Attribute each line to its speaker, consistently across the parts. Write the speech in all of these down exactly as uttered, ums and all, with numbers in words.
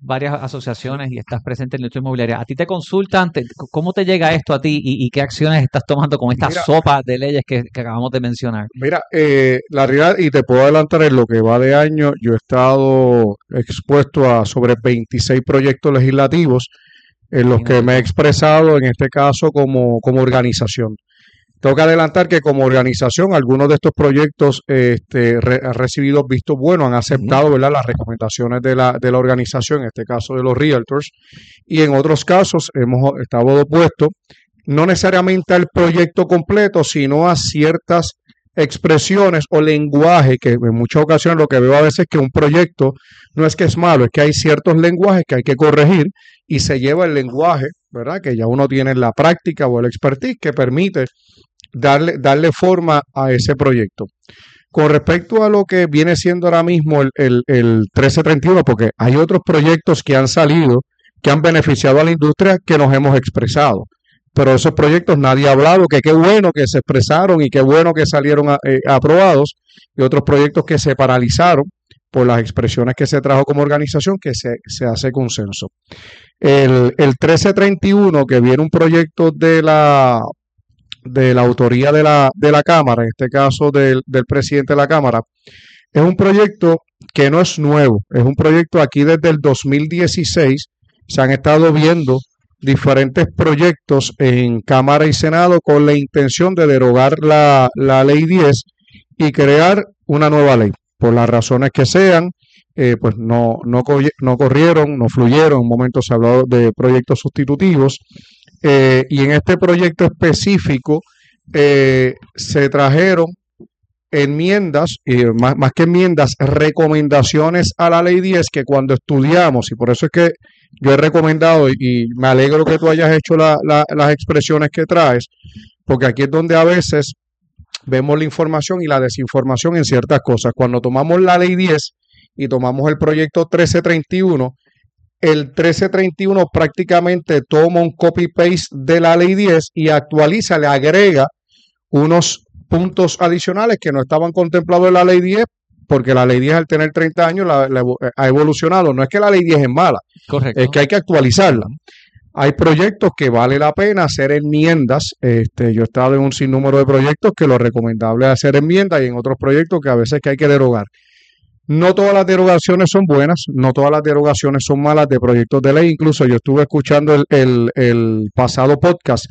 Speaker 1: varias asociaciones y estás presente en la industria inmobiliaria. ¿A ti te consultan? Te- ¿cómo te llega esto a ti y, y qué acciones estás tomando con esta
Speaker 2: Mira,
Speaker 1: sopa de leyes que, que acabamos de mencionar?
Speaker 2: mira, eh, la realidad, y te puedo adelantar en lo que va de año, yo he estado expuesto a sobre veintiséis proyectos legislativos en los que me he
Speaker 1: Imagínate tú.
Speaker 2: expresado, en este caso, como, como organización. Tengo que adelantar que como organización, algunos de estos proyectos este, re- han recibido vistos buenos, han
Speaker 1: Ujú.
Speaker 2: aceptado, ¿verdad?, las recomendaciones de la, de la organización, en este caso de los realtors, y en otros casos hemos estado opuestos, no necesariamente al proyecto completo, sino a ciertas expresiones o lenguaje, que en muchas ocasiones lo que veo a veces es que un proyecto no es que es malo, es que hay ciertos lenguajes que hay que corregir y se lleva el lenguaje, ¿verdad?, que ya uno tiene en la práctica o el expertise que permite darle, darle forma a ese proyecto. Con respecto a lo que viene siendo ahora mismo el, el, el mil trescientos treinta y uno, porque hay otros proyectos que han salido, que han beneficiado a la industria, que nos hemos expresado. Pero esos proyectos nadie ha hablado, que qué bueno que se expresaron y qué bueno que salieron a, eh, aprobados, y otros proyectos que se paralizaron por las expresiones que se trajo como organización, que se, se hace consenso. El, el mil trescientos treinta y uno, que viene un proyecto de la de la autoría de la, de la Cámara, en este caso del, del presidente de la Cámara, es un proyecto que no es nuevo, es un proyecto aquí desde el dos mil dieciséis, se han estado viendo diferentes proyectos en Cámara y Senado con la intención de derogar la, la ley diez y crear una nueva ley. Por las razones que sean, eh, pues no, no, no corrieron, no fluyeron. En un momento se habló de proyectos sustitutivos. Eh, y en este proyecto específico eh, se trajeron enmiendas, y más, más que enmiendas, recomendaciones a la ley diez que cuando estudiamos, y por eso es que yo he recomendado, y, y me alegro que tú hayas hecho la, la, las expresiones que traes, porque aquí es donde a veces vemos la información y la desinformación en ciertas cosas. Cuando tomamos la ley diez y tomamos el proyecto mil trescientos treinta y uno, el mil trescientos treinta y uno prácticamente toma un copy-paste de la ley diez y actualiza, le agrega unos puntos adicionales que no estaban contemplados en la ley diez, porque la ley diez al tener treinta años la, la, ha evolucionado. No es que la ley diez es mala, es
Speaker 1: Correcto.
Speaker 2: que hay que actualizarla.
Speaker 1: Ujú.
Speaker 2: Hay proyectos que vale la pena hacer enmiendas. Este, yo he estado en un sinnúmero de proyectos que lo recomendable es hacer enmiendas y en otros proyectos que a veces que hay que derogar. No todas las derogaciones son buenas, no todas las derogaciones son malas de proyectos de ley. Incluso yo estuve escuchando el, el, el pasado podcast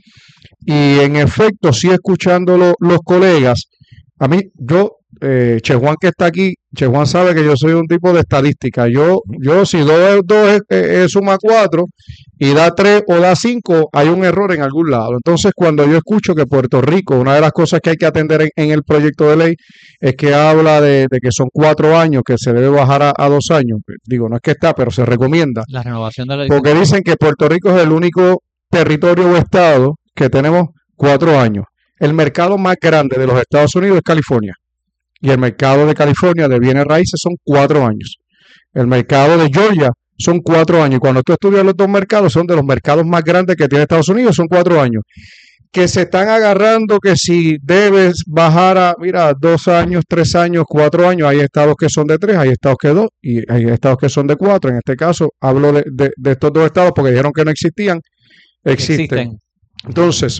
Speaker 2: y en efecto, sí escuchando lo, los colegas, a mí, yo, eh, Che Juan que está aquí, Che Juan sabe que yo soy un tipo de estadística. Yo, yo si dos es dos es, es suma cuatro y da tres o da cinco, hay un error en algún lado. Entonces, cuando yo escucho que Puerto Rico, una de las cosas que hay que atender en, en el proyecto de ley es que habla de, de que son cuatro años, que se debe bajar a, a dos años. Digo, no es que está, pero se recomienda.
Speaker 1: La renovación de la
Speaker 2: Porque
Speaker 1: licencia.
Speaker 2: dicen que Puerto Rico es el único territorio o estado que tenemos cuatro años. El mercado más grande de los Estados Unidos es California. Y el mercado de California de bienes raíces son cuatro años. El mercado de Georgia son cuatro años. Y cuando tú estudias los dos mercados, son de los mercados más grandes que tiene Estados Unidos, son cuatro años. Que se están agarrando que si debes bajar a, mira, dos años, tres años, cuatro años, hay estados que son de tres, hay estados que dos y hay estados que son de cuatro. En este caso, hablo de, de, de estos dos estados porque dijeron que no existían, existen.
Speaker 1: Existen.
Speaker 2: Entonces,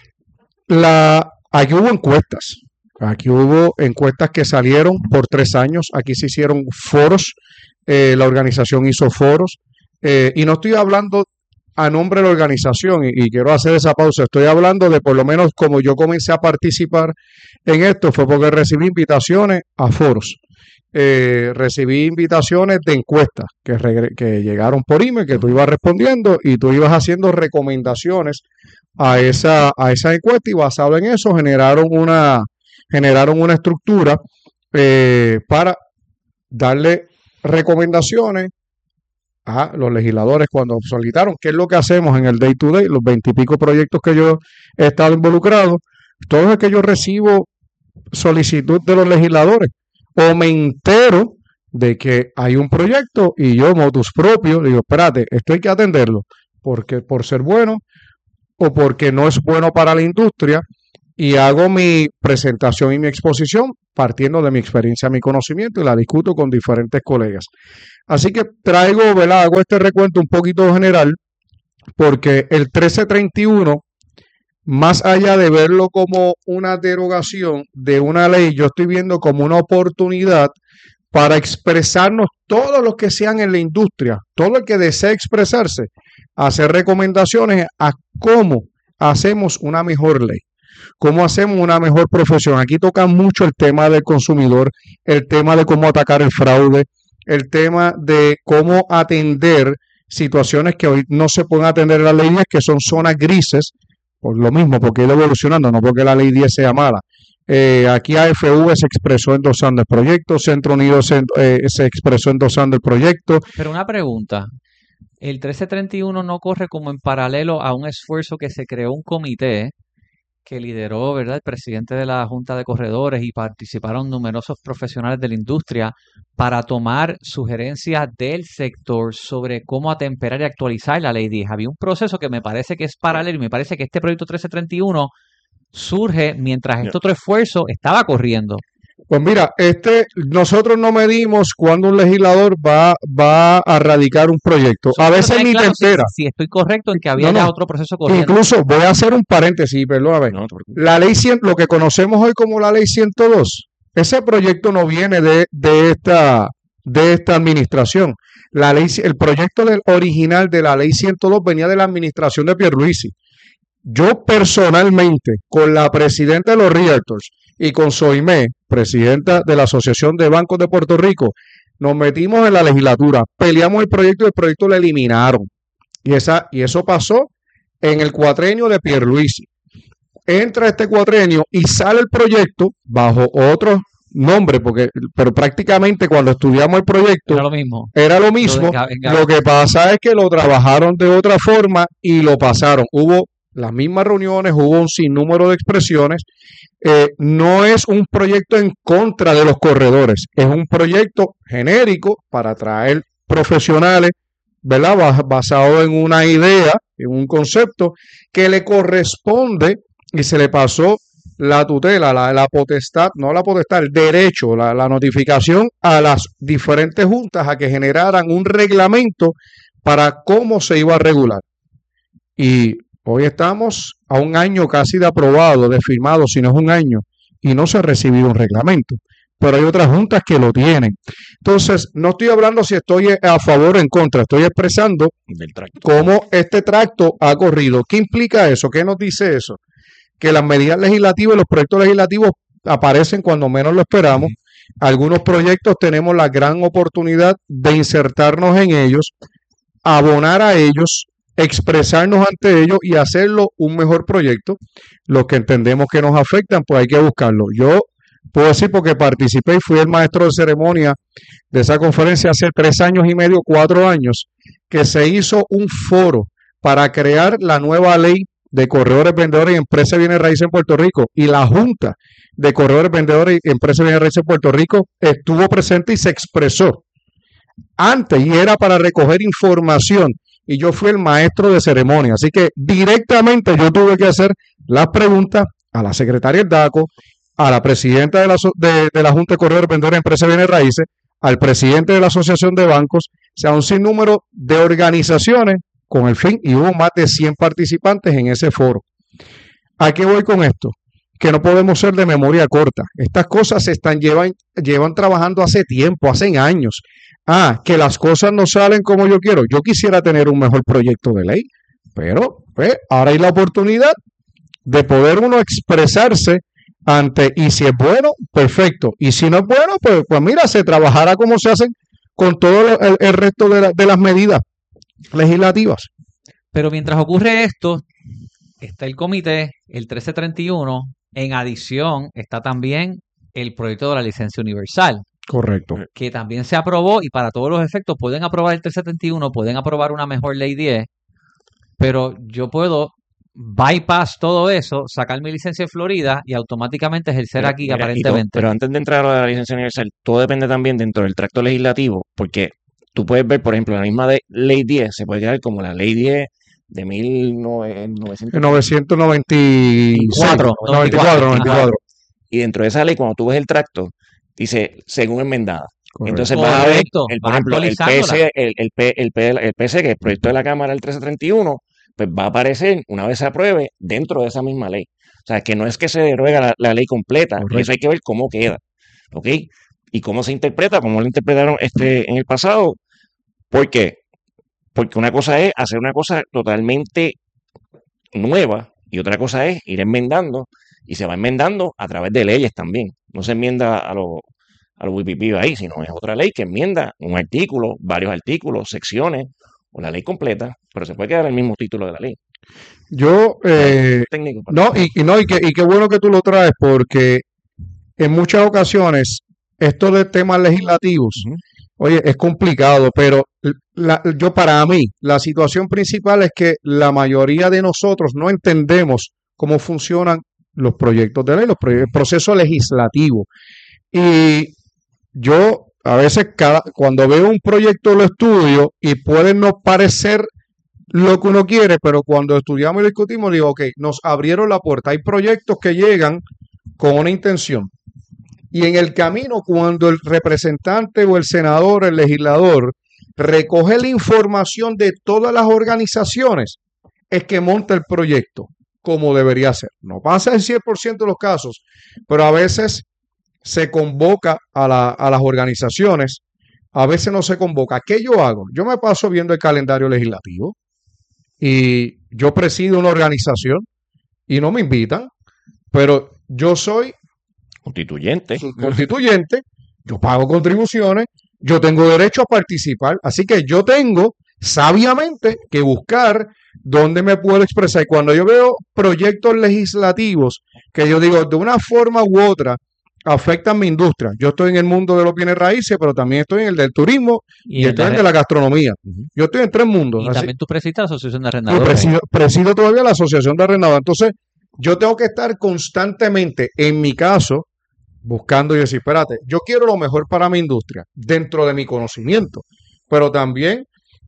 Speaker 2: la, aquí hubo encuestas. Aquí hubo encuestas que salieron por tres años. Aquí se hicieron foros. Eh, la organización hizo foros. Eh, y no estoy hablando a nombre de la organización y, y quiero hacer esa pausa. Estoy hablando de por lo menos como yo comencé a participar en esto fue porque recibí invitaciones a foros. Eh, recibí invitaciones de encuestas que, regre- que llegaron por email, que tú ibas respondiendo y tú ibas haciendo recomendaciones a esa, a esa encuesta y basado en eso generaron una, generaron una estructura eh, para darle recomendaciones a los legisladores cuando solicitaron. ¿Qué es lo que hacemos en el day to day? Los veintipico proyectos que yo he estado involucrado, todo es que yo recibo solicitud de los legisladores o me entero de que hay un proyecto y yo, motus propio, digo, espérate, esto hay que atenderlo porque por ser bueno o porque no es bueno para la industria y hago mi presentación y mi exposición partiendo de mi experiencia, mi conocimiento y la discuto con diferentes colegas. Así que traigo, ¿verdad? Hago este recuento un poquito general porque el trece treinta y uno, más allá de verlo como una derogación de una ley, yo estoy viendo como una oportunidad para expresarnos todos los que sean en la industria, todo el que desee expresarse, hacer recomendaciones a cómo hacemos una mejor ley, cómo hacemos una mejor profesión. Aquí toca mucho el tema del consumidor, el tema de cómo atacar el fraude, el tema de cómo atender situaciones que hoy no se pueden atender en las leyes, que son zonas grises, por lo mismo, porque ha ido evolucionando, no porque la ley diez sea mala. Eh, aquí A F V se expresó endosando el proyecto, Centro Unido se, eh, se expresó endosando el proyecto.
Speaker 1: Pero una pregunta, el trece treinta y uno no corre como en paralelo a un esfuerzo que se creó un comité que lideró, ¿verdad?, el presidente de la Junta de Corredores y participaron numerosos profesionales de la industria para tomar sugerencias del sector sobre cómo atemperar y actualizar la ley diez. Había un proceso que me parece que es paralelo y me parece que este proyecto trece treinta y uno surge mientras este otro esfuerzo estaba corriendo.
Speaker 2: Pues mira, este, nosotros no medimos cuando un legislador va, va a radicar un proyecto. A veces ni te entera.
Speaker 1: Si, si estoy correcto en que había
Speaker 2: no,
Speaker 1: ya
Speaker 2: no.
Speaker 1: otro proceso corriendo.
Speaker 2: Incluso voy a hacer un paréntesis, perdóname. No, la ley cien, lo que conocemos hoy como la ley ciento dos, ese proyecto no viene de, de esta, de esta administración. La ley, el proyecto del original de la ley ciento dos venía de la administración de Pierluisi. Yo personalmente, con la presidenta de los Realtors y con Soimé, presidenta de la Asociación de Bancos de Puerto Rico, nos metimos en la legislatura, peleamos el proyecto y el proyecto lo eliminaron. Y, esa, y eso pasó en el cuatrenio de Pierluisi. Entra este cuatrenio y sale el proyecto bajo otro nombre, porque, pero prácticamente cuando estudiamos el proyecto
Speaker 1: era lo mismo.
Speaker 2: Era lo mismo. Lo que pasa es que lo trabajaron de otra forma y lo pasaron. Hubo las mismas reuniones, hubo un sinnúmero de expresiones. Eh, no es un proyecto en contra de los corredores, es un proyecto genérico para atraer profesionales, ¿verdad? Basado en una idea, en un concepto que le corresponde y se le pasó la tutela, la, la potestad, no la potestad, el derecho, la, la notificación a las diferentes juntas a que generaran un reglamento para cómo se iba a regular. Y hoy estamos a un año casi de aprobado, de firmado, si no es un año, y no se ha recibido un reglamento. Pero hay otras juntas que lo tienen. Entonces, no estoy hablando si estoy a favor o en contra, estoy expresando cómo este tracto ha corrido. ¿Qué implica eso? ¿Qué nos dice eso? Que las medidas legislativas y los proyectos legislativos aparecen cuando menos lo esperamos. Algunos proyectos tenemos la gran oportunidad de insertarnos en ellos, abonar a ellos, expresarnos ante ellos y hacerlo un mejor proyecto. Los que entendemos que nos afectan, pues hay que buscarlo. Yo puedo decir porque participé y fui el maestro de ceremonia de esa conferencia hace tres años y medio, cuatro años, que se hizo un foro para crear la nueva ley de corredores, vendedores y empresas de bienes raíces en Puerto Rico. Y la Junta de Corredores, Vendedores y Empresas de bienes raíces en Puerto Rico estuvo presente y se expresó antes y era para recoger información. Y yo fui el maestro de ceremonia. Así que directamente yo tuve que hacer las preguntas a la secretaria del D A C O, a la presidenta de la, de, de la Junta de Corredores, Vendedores y Empresas de bienes raíces, al presidente de la Asociación de Bancos, o sea, un sinnúmero de organizaciones con el fin, y hubo más de cien participantes en ese foro. ¿A qué voy con esto? Que no podemos ser de memoria corta. Estas cosas se están llevan, llevan trabajando hace tiempo, hace años. Ah, que las cosas no salen como yo quiero. Yo quisiera tener un mejor proyecto de ley, pero pues, ahora hay la oportunidad de poder uno expresarse ante, y si es bueno, perfecto. Y si no es bueno, pues, pues mira, se trabajará como se hacen con todo el, el resto de, la, de las medidas legislativas.
Speaker 1: Pero mientras ocurre esto, está el comité, el trece treinta y uno, en adición está también el proyecto de la licencia universal.
Speaker 2: Correcto.
Speaker 1: Que también se aprobó y para todos los efectos pueden aprobar el trece treinta y uno, pueden aprobar una mejor ley diez, pero yo puedo bypass todo eso, sacar mi licencia de Florida y automáticamente ejercer
Speaker 3: Mira,
Speaker 1: aquí
Speaker 3: mira,
Speaker 1: aparentemente.
Speaker 3: Pero antes de entrar a la licencia universal, todo depende también dentro del tracto legislativo, porque tú puedes ver, por ejemplo, la misma de ley diez se puede crear como la ley diez de mil novecientos
Speaker 2: novecientos noventa y
Speaker 1: Cuatro,
Speaker 2: noventa y cuatro, noventa y cuatro.
Speaker 3: Y dentro de esa ley, cuando tú ves el tracto, dice según enmendada.
Speaker 2: Correcto.
Speaker 3: Entonces vas a ver,
Speaker 1: Correcto,
Speaker 3: el, por
Speaker 1: vas
Speaker 3: ejemplo, el P
Speaker 1: actualizándola.
Speaker 3: S, el, el, P- el, P- el P S, que es el proyecto de la Cámara del trece treinta y uno, pues va a aparecer, una vez se apruebe, dentro de esa misma ley. O sea, que no es que se deruega la, la ley completa, y
Speaker 2: Correcto.
Speaker 3: eso hay que ver cómo queda, ¿ok? Y cómo se interpreta, cómo lo interpretaron este, en el pasado. ¿Por qué? Porque una cosa es hacer una cosa totalmente nueva y otra cosa es ir enmendando y se va enmendando a través de leyes también. No se enmienda a los a los wipipíos ahí, sino es otra ley que enmienda un artículo, varios artículos, secciones o la ley completa, pero se puede quedar el mismo título de la ley.
Speaker 2: Yo, eh,
Speaker 3: Técnico.
Speaker 2: no, y, y no, y, que, y qué bueno que tú lo traes, porque en muchas ocasiones esto de temas legislativos,
Speaker 3: Ujú.
Speaker 2: oye, es complicado, pero la- yo para mí, la situación principal es que la mayoría de nosotros no entendemos cómo funcionan los proyectos de ley, los proye- el proceso legislativo. Y yo a veces cada, cuando veo un proyecto lo estudio y puede no parecer lo que uno quiere, pero cuando estudiamos y discutimos, digo, ok, nos abrieron la puerta. Hay proyectos que llegan con una intención. Y en el camino, cuando el representante o el senador, el legislador, recoge la información de todas las organizaciones, es que monta el proyecto como debería ser. No pasa en cien por ciento de los casos, pero a veces se convoca a, la, a las organizaciones, a veces no se convoca. ¿Qué yo hago? Yo me paso viendo el calendario legislativo y yo presido una organización y no me invitan, pero yo soy
Speaker 3: Constituyente.
Speaker 2: constituyente, yo pago contribuciones, yo tengo derecho a participar, así que yo tengo sabiamente que buscar dónde me puedo expresar. Y cuando yo veo proyectos legislativos que yo digo de una forma u otra afectan mi industria, yo estoy en el mundo de los bienes raíces, pero también estoy en el del turismo y,
Speaker 1: Y,
Speaker 2: estoy en el
Speaker 1: entonces-
Speaker 2: de la gastronomía.
Speaker 3: Ujú.
Speaker 2: Yo estoy en tres mundos.
Speaker 1: y
Speaker 2: así-
Speaker 1: también tú presides la Asociación de
Speaker 2: yo
Speaker 1: Arrendadores.
Speaker 2: presido, presido todavía la Asociación de Arrendadores. Entonces, yo tengo que estar constantemente, en mi caso, buscando y decir, espérate, yo quiero lo mejor para mi industria, dentro de mi conocimiento, pero también,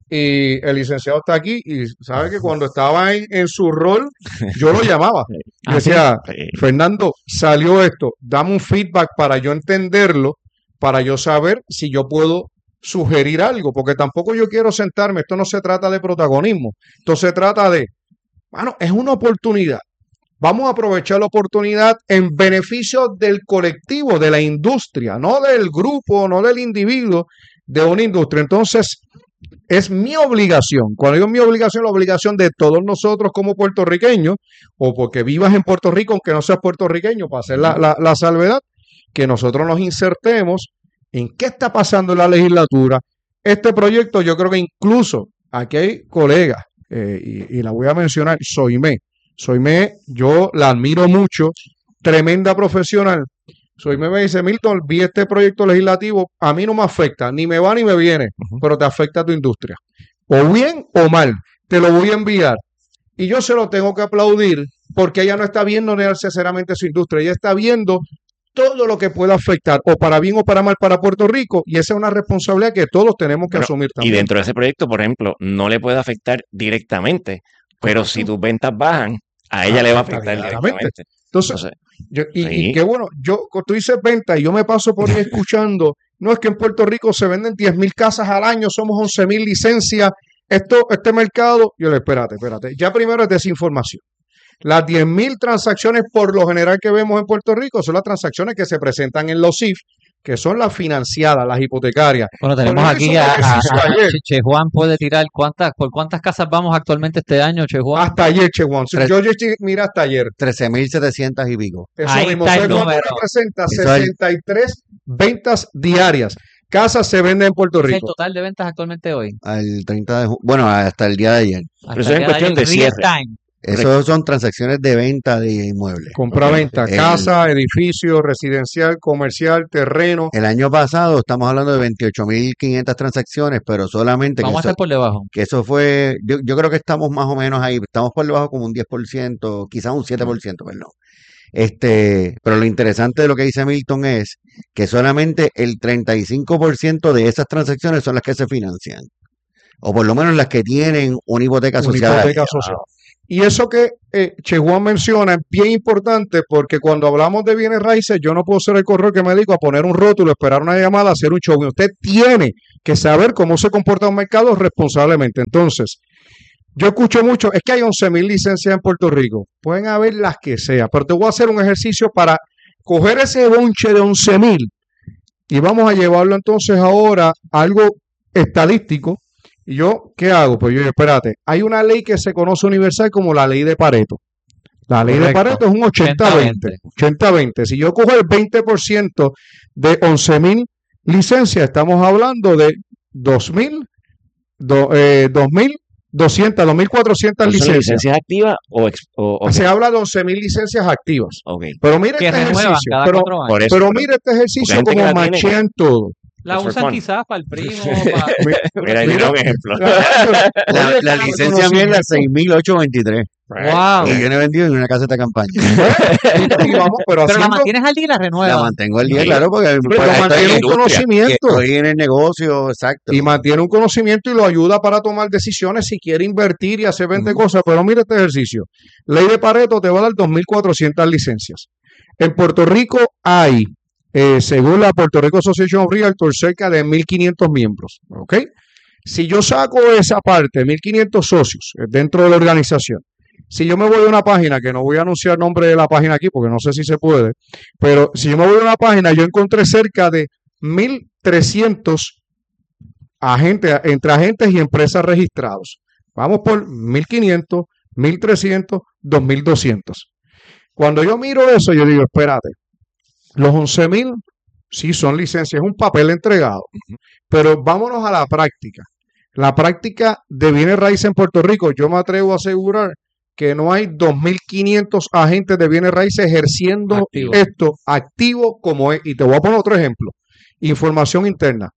Speaker 2: y el licenciado está aquí y sabe que cuando estaba en, en su rol, yo lo llamaba. Y
Speaker 1: Ah,
Speaker 2: decía,
Speaker 3: Sí.
Speaker 2: Fernando, salió esto, dame un feedback para yo entenderlo, para yo saber si yo puedo sugerir algo, porque tampoco yo quiero sentarme, esto no se trata de protagonismo, esto se trata de, bueno, es una oportunidad. Vamos a aprovechar la oportunidad en beneficio del colectivo, de la industria, no del grupo, no del individuo, de una industria. Entonces, es mi obligación, cuando digo mi obligación, la obligación de todos nosotros como puertorriqueños, o porque vivas en Puerto Rico, aunque no seas puertorriqueño, para hacer la, la, la salvedad, que nosotros nos insertemos en qué está pasando en la legislatura. Este proyecto, yo creo que incluso aquí hay colegas, eh, y, y la voy a mencionar, Soime. Soime, yo la admiro mucho, tremenda profesional. Soime me dice, Milton, vi este proyecto legislativo, a mí no me afecta, ni me va ni me viene,
Speaker 3: Ujú.
Speaker 2: pero te afecta a tu industria. O bien o mal, te lo voy a enviar. Y yo se lo tengo que aplaudir porque ella no está viendo necesariamente su industria, ella está viendo todo lo que pueda afectar, o para bien o para mal, para Puerto Rico, y esa es una responsabilidad que todos tenemos que
Speaker 3: Bueno,
Speaker 2: asumir
Speaker 3: Y
Speaker 2: también.
Speaker 3: dentro de ese proyecto, por ejemplo, no le puede afectar directamente, pero si tus ventas bajan, a ella
Speaker 2: Ah,
Speaker 3: le va a
Speaker 2: afecta
Speaker 3: afectar
Speaker 2: directamente.
Speaker 3: directamente.
Speaker 2: Entonces,
Speaker 3: Entonces,
Speaker 2: yo- y, y
Speaker 3: sí.
Speaker 2: qué bueno, yo, cuando tú dices venta, y yo me paso por ahí escuchando, no es que en Puerto Rico se venden diez mil casas al año, somos once mil licencias, esto, este mercado, yo le, espérate, espérate, ya primero es desinformación. Las diez mil transacciones por lo general que vemos en Puerto Rico son las transacciones que se presentan en los I F, que son las financiadas, las hipotecarias.
Speaker 1: Bueno, tenemos
Speaker 2: Por eso
Speaker 1: aquí
Speaker 2: hizo
Speaker 1: a,
Speaker 2: un
Speaker 1: a-
Speaker 2: ejercicio
Speaker 1: a-
Speaker 2: ayer.
Speaker 1: Che Che Juan puede tirar cuántas, por cuántas casas vamos actualmente este año, Che Juan.
Speaker 2: Hasta ayer, Che Juan.
Speaker 4: Tres-
Speaker 2: Yo, yo estoy- mira, hasta ayer.
Speaker 4: trece mil setecientos y pico.
Speaker 2: Eso
Speaker 1: Ahí
Speaker 2: mismo.
Speaker 1: está el
Speaker 2: ¿Sabe cuánto
Speaker 1: número.
Speaker 2: representa?
Speaker 4: Eso es-
Speaker 2: sesenta y tres ventas diarias. Casas se venden en Puerto
Speaker 1: ¿Ese es el
Speaker 2: Rico.
Speaker 1: total de ventas actualmente hoy?
Speaker 4: Al treinta de junio, bueno, hasta el día de ayer.
Speaker 1: Hasta
Speaker 3: Pero eso
Speaker 1: el
Speaker 3: es en
Speaker 1: día
Speaker 3: cuestión
Speaker 1: ayer,
Speaker 3: de
Speaker 1: real
Speaker 3: cierre.
Speaker 1: time.
Speaker 4: Eso son transacciones de venta de inmuebles.
Speaker 2: Compra-venta,
Speaker 4: El-
Speaker 2: casa, edificio, residencial, comercial, terreno.
Speaker 4: El año pasado estamos hablando de veintiocho mil quinientas transacciones, pero solamente que
Speaker 1: Vamos a
Speaker 4: eso,
Speaker 1: estar por debajo.
Speaker 4: que eso fue, yo, yo creo que estamos más o menos ahí, estamos por debajo como un diez por ciento, quizás un siete por ciento, perdón. Este, pero lo interesante de lo que dice Milton es que solamente el treinta y cinco por ciento de esas transacciones son las que se financian. o por lo menos las que tienen una hipoteca
Speaker 2: Una
Speaker 4: asociada.
Speaker 2: hipoteca asociada. Y eso que eh, Che Juan menciona es bien importante porque cuando hablamos de bienes raíces, yo no puedo ser el corredor que me dedico a poner un rótulo, esperar una llamada, hacer un show. Usted tiene que saber cómo se comporta un mercado responsablemente. Entonces, yo escucho mucho, es que hay once mil licencias en Puerto Rico. Pueden haber las que sea, pero te voy a hacer un ejercicio para coger ese bonche de once mil y vamos a llevarlo entonces ahora a algo estadístico. ¿Y yo qué hago? Pues yo, espérate, hay una ley que se conoce universal como la ley de Pareto. La ley de
Speaker 1: Correcto.
Speaker 2: Pareto es un ochenta veinte. ochenta veinte. Si yo cojo el veinte por ciento de once mil licencias, estamos hablando de dos mil, do- eh, dos mil doscientas, dos mil cuatrocientas
Speaker 3: ¿Son
Speaker 2: licencias.
Speaker 3: licencias activas o, ex- o- o-
Speaker 2: Se habla de once mil licencias activas.
Speaker 3: ok.
Speaker 2: Pero mire
Speaker 1: Que
Speaker 2: este
Speaker 1: renuevan
Speaker 2: ejercicio.
Speaker 1: cada
Speaker 2: Pero,
Speaker 1: cuatro años.
Speaker 3: Por eso,
Speaker 2: pero mire este ejercicio
Speaker 3: gente que
Speaker 2: como
Speaker 3: la tiene.
Speaker 2: machean todo.
Speaker 1: La
Speaker 3: for
Speaker 1: usan
Speaker 3: fun.
Speaker 1: quizás para el primo, para...
Speaker 3: Mira, ahí
Speaker 2: Mira.
Speaker 3: tiene un ejemplo.
Speaker 4: La,
Speaker 2: Oye,
Speaker 4: la licencia mía es la seis mil ochocientos veintitrés.
Speaker 1: Wow.
Speaker 4: Y yo no he vendido en una caseta de campaña.
Speaker 2: y vamos, pero
Speaker 1: Pero la
Speaker 2: haciendo,
Speaker 1: mantienes al día y la
Speaker 4: La
Speaker 1: renuevas.
Speaker 4: mantengo al día,
Speaker 3: Sí.
Speaker 4: claro, porque
Speaker 2: hombre,
Speaker 4: pues,
Speaker 2: lo
Speaker 4: estoy,
Speaker 2: mantiene un
Speaker 3: industria,
Speaker 2: conocimiento.
Speaker 4: estoy en el negocio, exacto.
Speaker 2: Y mantiene un conocimiento y lo ayuda para tomar decisiones si quiere invertir y hacer veinte cosas. Pero mira este ejercicio. Ley de Pareto te va a dar dos mil cuatrocientas licencias. En Puerto Rico hay, eh, según la Puerto Rico Association of Realtors, cerca de mil quinientos miembros. ¿Ok? Si yo saco esa parte, mil quinientos socios eh, dentro de la organización, si yo me voy a una página, que no voy a anunciar el nombre de la página aquí porque no sé si se puede, pero si yo me voy a una página, yo encontré cerca de mil trescientos agentes, entre agentes y empresas registrados. Vamos por mil quinientos, mil trescientos, dos mil doscientos. Cuando yo miro eso, yo digo, espérate, los once mil sí son licencias, es un papel entregado, pero vámonos a la práctica. La práctica de bienes raíces en Puerto Rico, yo me atrevo a asegurar que no hay dos mil quinientos agentes de bienes raíces ejerciendo
Speaker 1: Activo.
Speaker 2: esto activo como es. Y te voy a poner otro ejemplo. Información interna.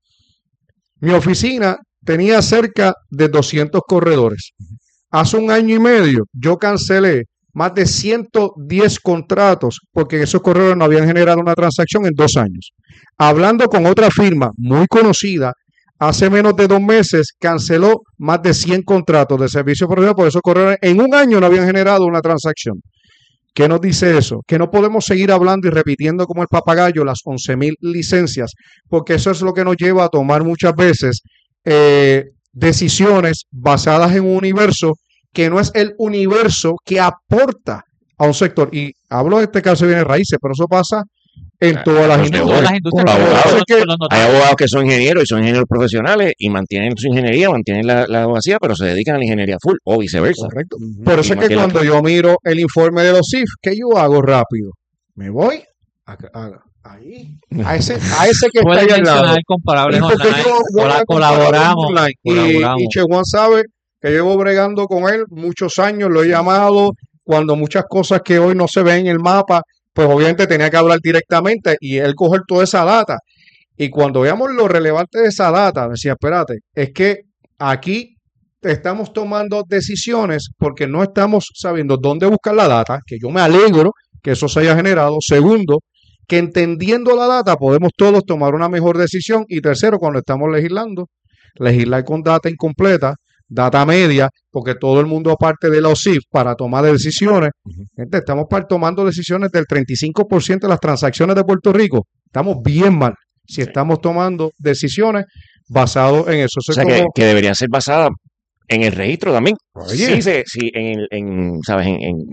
Speaker 2: Mi oficina tenía cerca de doscientos corredores. Hace un año y medio yo cancelé más de ciento diez contratos porque esos corredores no habían generado una transacción en dos años. Hablando con otra firma muy conocida, hace menos de dos meses canceló más de cien contratos de servicio profesional por esos corredores. En un año no habían generado una transacción. ¿Qué nos dice eso? Que no podemos seguir hablando y repitiendo como el papagayo las once mil licencias, porque eso es lo que nos lleva a tomar muchas veces eh, decisiones basadas en un universo que no es el universo que aporta a un sector. Y hablo de este caso de bienes raíces, pero eso pasa en todas las
Speaker 3: Los
Speaker 2: industrias.
Speaker 1: Todas las industrias,
Speaker 3: Los
Speaker 1: con los-
Speaker 3: abogados.
Speaker 1: con
Speaker 2: que-
Speaker 1: los
Speaker 3: Hay
Speaker 1: notarios.
Speaker 3: abogados que son ingenieros y son ingenieros profesionales y mantienen su ingeniería, mantienen la, la abogacía, pero se dedican a la ingeniería full o viceversa.
Speaker 2: Correcto.
Speaker 4: Ujú.
Speaker 2: Por eso
Speaker 3: Y
Speaker 2: es que
Speaker 3: mantiene
Speaker 2: cuando yo miro el informe de los C I F, ¿qué yo hago rápido? Me voy a, a- ahí, a ese, a ese que está
Speaker 1: Puedes
Speaker 2: ahí al lado.
Speaker 1: mencionar comparables
Speaker 2: Y porque
Speaker 1: online.
Speaker 2: yo- yo
Speaker 1: Cola-
Speaker 2: voy a comparar
Speaker 1: colaboramos.
Speaker 2: online. Y,
Speaker 1: colaboramos.
Speaker 2: y Che Juan sabe que llevo bregando con él muchos años, lo he llamado cuando muchas cosas que hoy no se ven en el mapa, pues obviamente tenía que hablar directamente y él coger toda esa data. Y cuando veamos lo relevante de esa data, decía, espérate, es que aquí estamos tomando decisiones porque no estamos sabiendo dónde buscar la data, que yo me alegro que eso se haya generado. Segundo, que entendiendo la data podemos todos tomar una mejor decisión. Y tercero, cuando estamos legislando, legislar con data incompleta, data media, porque todo el mundo aparte de la O S I F para tomar decisiones. Gente, estamos par- tomando decisiones del treinta y cinco por ciento de las transacciones de Puerto Rico. Estamos bien mal si estamos tomando decisiones basadas en eso. Eso
Speaker 3: O
Speaker 2: es
Speaker 3: sea, que,
Speaker 2: como-
Speaker 3: que deberían ser basadas en el registro también.
Speaker 2: Oye.
Speaker 3: Sí, se, sí, en, el- en, ¿sabes? En, en-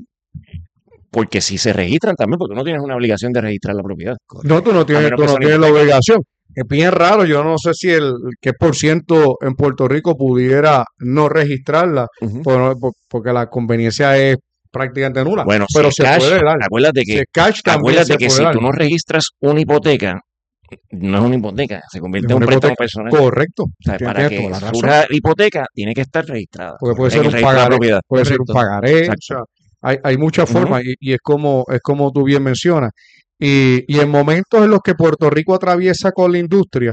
Speaker 3: porque si se registran también, porque tú no tienes una obligación de registrar la propiedad.
Speaker 2: No, tú no tienes,
Speaker 3: menos
Speaker 2: tú
Speaker 3: que
Speaker 2: no
Speaker 3: son
Speaker 2: tienes la
Speaker 3: hipotecas.
Speaker 2: obligación. Es bien raro, yo no sé si el qué por ciento en Puerto Rico pudiera no registrarla,
Speaker 3: Ujú.
Speaker 2: por- por- porque la conveniencia es prácticamente nula.
Speaker 3: Bueno,
Speaker 2: pero
Speaker 3: si
Speaker 2: se
Speaker 3: es cash,
Speaker 2: puede dar.
Speaker 3: acuérdate
Speaker 2: Si
Speaker 3: que,
Speaker 2: es cash también
Speaker 3: acuérdate
Speaker 2: se
Speaker 3: que
Speaker 2: puede
Speaker 3: si
Speaker 2: dar.
Speaker 3: tú no registras una hipoteca, no es una hipoteca, se convierte
Speaker 2: Es
Speaker 3: en un
Speaker 2: una
Speaker 3: préstamo
Speaker 2: hipoteca.
Speaker 3: personal.
Speaker 2: Correcto.
Speaker 3: O sea,
Speaker 2: Tienes-
Speaker 3: para
Speaker 2: tienes
Speaker 3: que
Speaker 2: toda la razón.
Speaker 3: surja hipoteca, tiene que estar registrada
Speaker 2: Porque puede
Speaker 3: en
Speaker 2: ser
Speaker 3: el
Speaker 2: un
Speaker 3: registro de la
Speaker 2: pagaré,
Speaker 3: propiedad.
Speaker 2: puede ser un
Speaker 1: Correcto.
Speaker 2: pagaré, o
Speaker 3: Exacto.
Speaker 2: sea, hay, hay muchas
Speaker 3: Ujú.
Speaker 2: formas y, y es como es como tú bien mencionas. Y, y en momentos en los que Puerto Rico atraviesa con la industria,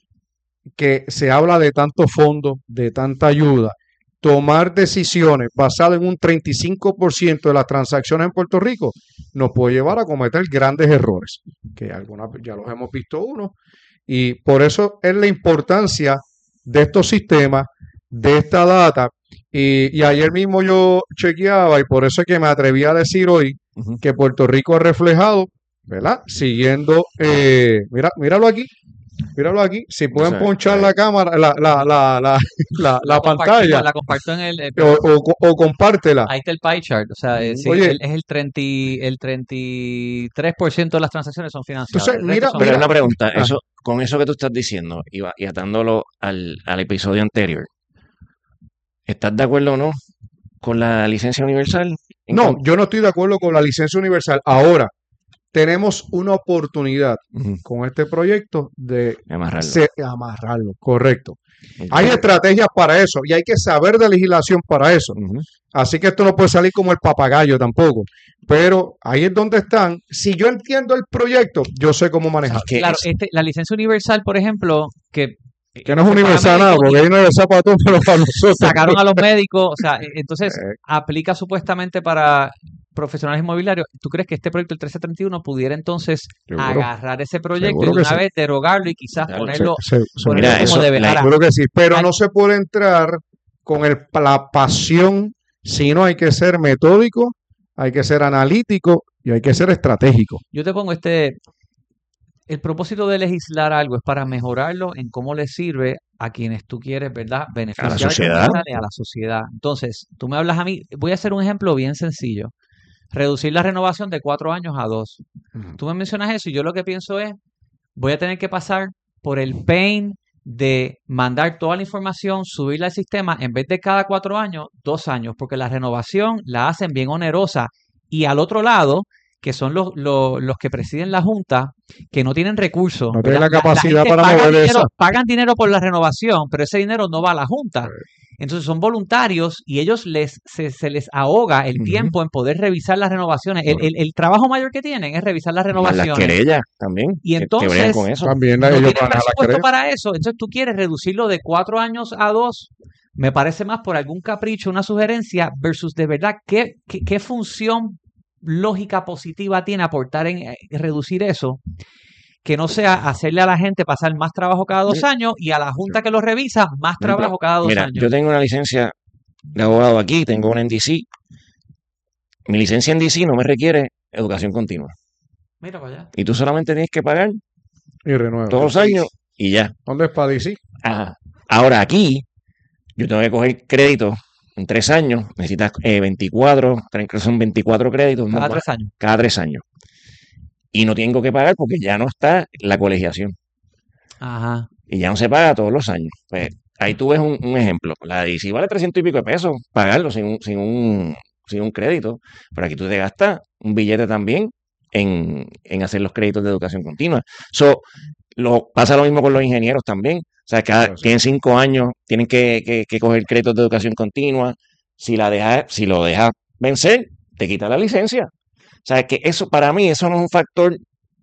Speaker 2: que se habla de tantos fondos, de tanta ayuda, tomar decisiones basadas en un treinta y cinco por ciento de las transacciones en Puerto Rico nos puede llevar a cometer grandes errores, que algunas ya los hemos visto uno, y por eso es la importancia de estos sistemas de esta data. Y, y ayer mismo yo chequeaba y por eso es que me atreví a decir hoy
Speaker 3: Ujú.
Speaker 2: que Puerto Rico ha reflejado, ¿verdad? Siguiendo, eh, mira, míralo aquí, míralo aquí. Si pueden
Speaker 3: Entonces,
Speaker 2: ponchar
Speaker 3: ahí.
Speaker 2: la cámara, la, la, la, la, la, la
Speaker 1: compartimos,
Speaker 2: pantalla
Speaker 1: la comparto en el, eh,
Speaker 2: o, o, o compártela.
Speaker 1: ahí está el pie chart, o sea, eh, sí,
Speaker 2: Oye,
Speaker 1: el- es el treinta, y- el treinta y tres por ciento de las transacciones son financiadas,
Speaker 2: entonces,
Speaker 1: el resto
Speaker 2: mira,
Speaker 1: son
Speaker 3: Pero hay
Speaker 2: mira,
Speaker 3: una pregunta,
Speaker 2: ah,
Speaker 3: eso, con eso que tú estás diciendo y, va- y atándolo al, al episodio anterior, ¿estás de acuerdo o no con la licencia universal? En
Speaker 2: no,
Speaker 3: cuanto-
Speaker 2: yo no estoy de acuerdo con la licencia universal. Ahora, tenemos una oportunidad
Speaker 3: Ujú,
Speaker 2: con este proyecto de
Speaker 3: de amarrarlo.
Speaker 2: se- amarrarlo, correcto.
Speaker 3: Ok.
Speaker 2: Hay estrategias para eso y hay que saber de legislación para eso.
Speaker 3: Ujú.
Speaker 2: Así que esto no puede salir como el papagayo tampoco. Pero ahí es donde están. Si yo entiendo el proyecto, yo sé cómo manejarlo.
Speaker 3: Que
Speaker 1: Claro,
Speaker 3: es-
Speaker 1: este, la licencia universal, por ejemplo, que
Speaker 2: Que no es
Speaker 1: para
Speaker 2: universal nada,
Speaker 1: médicos
Speaker 2: porque
Speaker 1: y
Speaker 2: hay universal para todos, pero para nosotros.
Speaker 1: sacaron a los médicos, o sea, e- entonces
Speaker 2: Eh,
Speaker 1: aplica supuestamente para profesionales inmobiliarios. ¿Tú crees que este proyecto, el trece treinta y uno, pudiera entonces
Speaker 2: seguro,
Speaker 1: agarrar ese proyecto
Speaker 2: seguro
Speaker 1: y de
Speaker 2: que
Speaker 1: una
Speaker 2: sí.
Speaker 1: vez derogarlo y quizás
Speaker 3: Claro,
Speaker 2: Se-
Speaker 1: ponerlo,
Speaker 2: se-
Speaker 1: ponerlo
Speaker 2: seguro,
Speaker 3: Mira,
Speaker 1: como
Speaker 3: eso,
Speaker 1: debe?
Speaker 3: la-
Speaker 1: Ahora,
Speaker 2: seguro que sí. Pero
Speaker 1: hay-
Speaker 2: no se puede entrar con el, la pasión, sino hay que ser metódico, hay que ser analítico y hay que ser estratégico.
Speaker 1: yo te pongo este, el propósito de legislar algo es para mejorarlo en cómo le sirve a quienes tú quieres, ¿verdad? Beneficiar
Speaker 3: sociedad.
Speaker 1: y a la sociedad. Entonces, tú me hablas a mí, voy a hacer un ejemplo bien sencillo. Reducir la renovación de cuatro años a dos. Tú me mencionas eso y yo lo que pienso es, voy a tener que pasar por el pain de mandar toda la información, subirla al sistema, en vez de cada cuatro años, dos años, porque la renovación la hacen bien onerosa. Y al otro lado, que son los, los, los que presiden la Junta, que no tienen recursos.
Speaker 2: No tienen
Speaker 1: ¿verdad?
Speaker 2: la capacidad
Speaker 1: gente
Speaker 2: para
Speaker 1: paga
Speaker 2: mover
Speaker 1: dinero,
Speaker 2: esa.
Speaker 1: pagan dinero por la renovación, pero ese dinero no va a la Junta. Entonces son voluntarios y ellos les se, se les ahoga el
Speaker 3: Ujú.
Speaker 1: tiempo en poder revisar las renovaciones. El, el- el trabajo mayor que tienen es revisar las
Speaker 3: Más las
Speaker 1: renovaciones.
Speaker 3: querellas también,
Speaker 1: Y
Speaker 3: que- que bregan
Speaker 1: entonces,
Speaker 3: con eso.
Speaker 2: También
Speaker 1: no
Speaker 2: ellos
Speaker 1: tienen
Speaker 2: van a la
Speaker 1: presupuesto
Speaker 2: querella.
Speaker 1: para eso. Entonces tú quieres reducirlo de cuatro años a dos. Me parece más por algún capricho, una sugerencia, versus de verdad qué, qué, qué función lógica positiva tiene aportar en eh, reducir eso, que no sea hacerle a la gente pasar más trabajo cada dos
Speaker 3: Mira.
Speaker 1: años y a la junta que lo revisa más
Speaker 3: Por ejemplo,
Speaker 1: trabajo cada dos
Speaker 3: Mira,
Speaker 1: años.
Speaker 3: yo tengo una licencia de abogado aquí, tengo una en D C. Mi licencia en D C no me requiere educación continua.
Speaker 1: Mira para allá.
Speaker 3: Y tú solamente tienes que pagar
Speaker 2: Y renueva.
Speaker 3: todos los años y ya.
Speaker 2: ¿Dónde es para D C?
Speaker 3: Ajá. Ahora aquí, yo tengo que coger crédito en tres años. Necesitas eh, veinticuatro, creo que son veinticuatro créditos
Speaker 1: Cada
Speaker 3: más,
Speaker 1: tres años.
Speaker 3: cada tres años. Y no tengo que pagar porque ya no está la colegiación.
Speaker 1: Ajá.
Speaker 3: Y ya no se paga todos los años. Pues ahí tú ves un, un ejemplo. La de D C vale trescientos y pico de pesos pagarlo sin un, sin un, sin un crédito. Pero aquí tú te gastas un billete también en, en hacer los créditos de educación continua. So, lo, pasa lo mismo con los ingenieros también. O sea, cada,
Speaker 2: Claro, sí.
Speaker 3: tienen cinco años, tienen que, que, que coger créditos de educación continua. Si, la deja, si lo dejas vencer, te quita la licencia. O sea, que eso para mí, eso no es un factor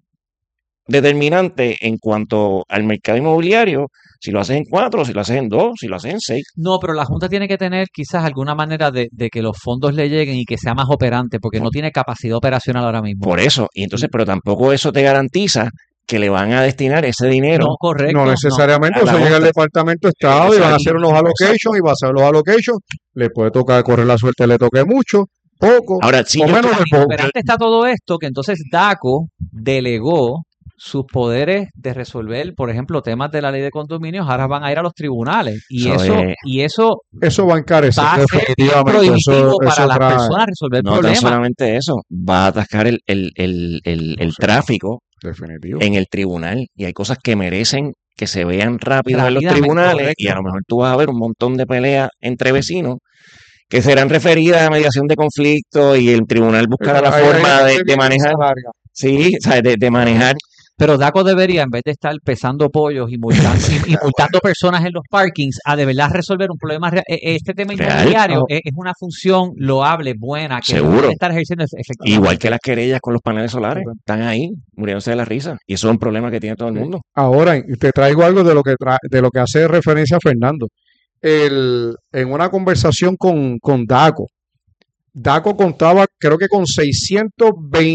Speaker 3: determinante en cuanto al mercado inmobiliario, si lo haces en cuatro, si lo haces en dos, si lo haces en seis.
Speaker 1: No, pero la Junta tiene que tener quizás alguna manera de, de que los fondos le lleguen y que sea más operante, porque no tiene capacidad operacional ahora mismo.
Speaker 3: Por eso, y entonces, pero tampoco eso te garantiza que le van a destinar ese dinero.
Speaker 1: No, correcto.
Speaker 2: No necesariamente,
Speaker 3: A la
Speaker 2: eso llega al
Speaker 3: Junta.
Speaker 2: Departamento de Estado y van a hacer unos
Speaker 3: Exacto.
Speaker 2: allocations y va a hacer los allocations. Le puede tocar correr la suerte, le toque mucho, poco,
Speaker 3: Ahora, sí,
Speaker 2: o
Speaker 3: yo
Speaker 2: menos
Speaker 3: estoy-
Speaker 2: de poco.
Speaker 1: Operante está todo esto que entonces DACO delegó sus poderes de resolver, por ejemplo, temas de la ley de condominios, ahora van a ir a los tribunales. Y
Speaker 3: Eso
Speaker 1: eso,
Speaker 3: es-
Speaker 1: y eso
Speaker 2: Eso va a encarecer
Speaker 1: va a ser
Speaker 2: definitivamente.
Speaker 1: prohibitivo
Speaker 2: Eso,
Speaker 1: para
Speaker 2: eso
Speaker 1: las
Speaker 2: trae-
Speaker 1: personas resolver
Speaker 3: no tan
Speaker 1: problemas.
Speaker 3: solamente eso, va a atascar el, el, el, el, el
Speaker 2: No sé.
Speaker 3: tráfico
Speaker 2: Definitivo.
Speaker 3: en el tribunal y hay cosas que merecen que se vean rápido en los
Speaker 1: Rápidamente,
Speaker 3: tribunales
Speaker 1: correcto.
Speaker 3: y a lo mejor tú vas a ver un montón de peleas entre vecinos que serán referidas a mediación de conflicto y el tribunal buscará la
Speaker 2: Ahí- ahí
Speaker 3: forma
Speaker 2: es
Speaker 3: de,
Speaker 2: donde
Speaker 3: de
Speaker 2: viene
Speaker 3: manejar,
Speaker 2: esa larga.
Speaker 3: sí, o sea, de, de manejar.
Speaker 1: Pero DACO debería, en vez de estar pesando pollos y multando, y, y multando personas en los parkings, a de verdad resolver un problema real. E- Este tema
Speaker 3: Real.
Speaker 1: inmobiliario
Speaker 2: Oh.
Speaker 1: es, es una función loable, buena, que
Speaker 3: Seguro.
Speaker 1: debe estar ejerciendo efe- efectivamente.
Speaker 3: Igual que las querellas con los paneles solares, están ahí muriéndose de la risa y eso es un problema que tiene todo el
Speaker 2: Sí.
Speaker 3: mundo.
Speaker 2: Ahora, y te traigo algo de lo que tra- de lo que hace referencia Fernando. El, en una conversación con, con Daco, Daco contaba, creo que con seiscientos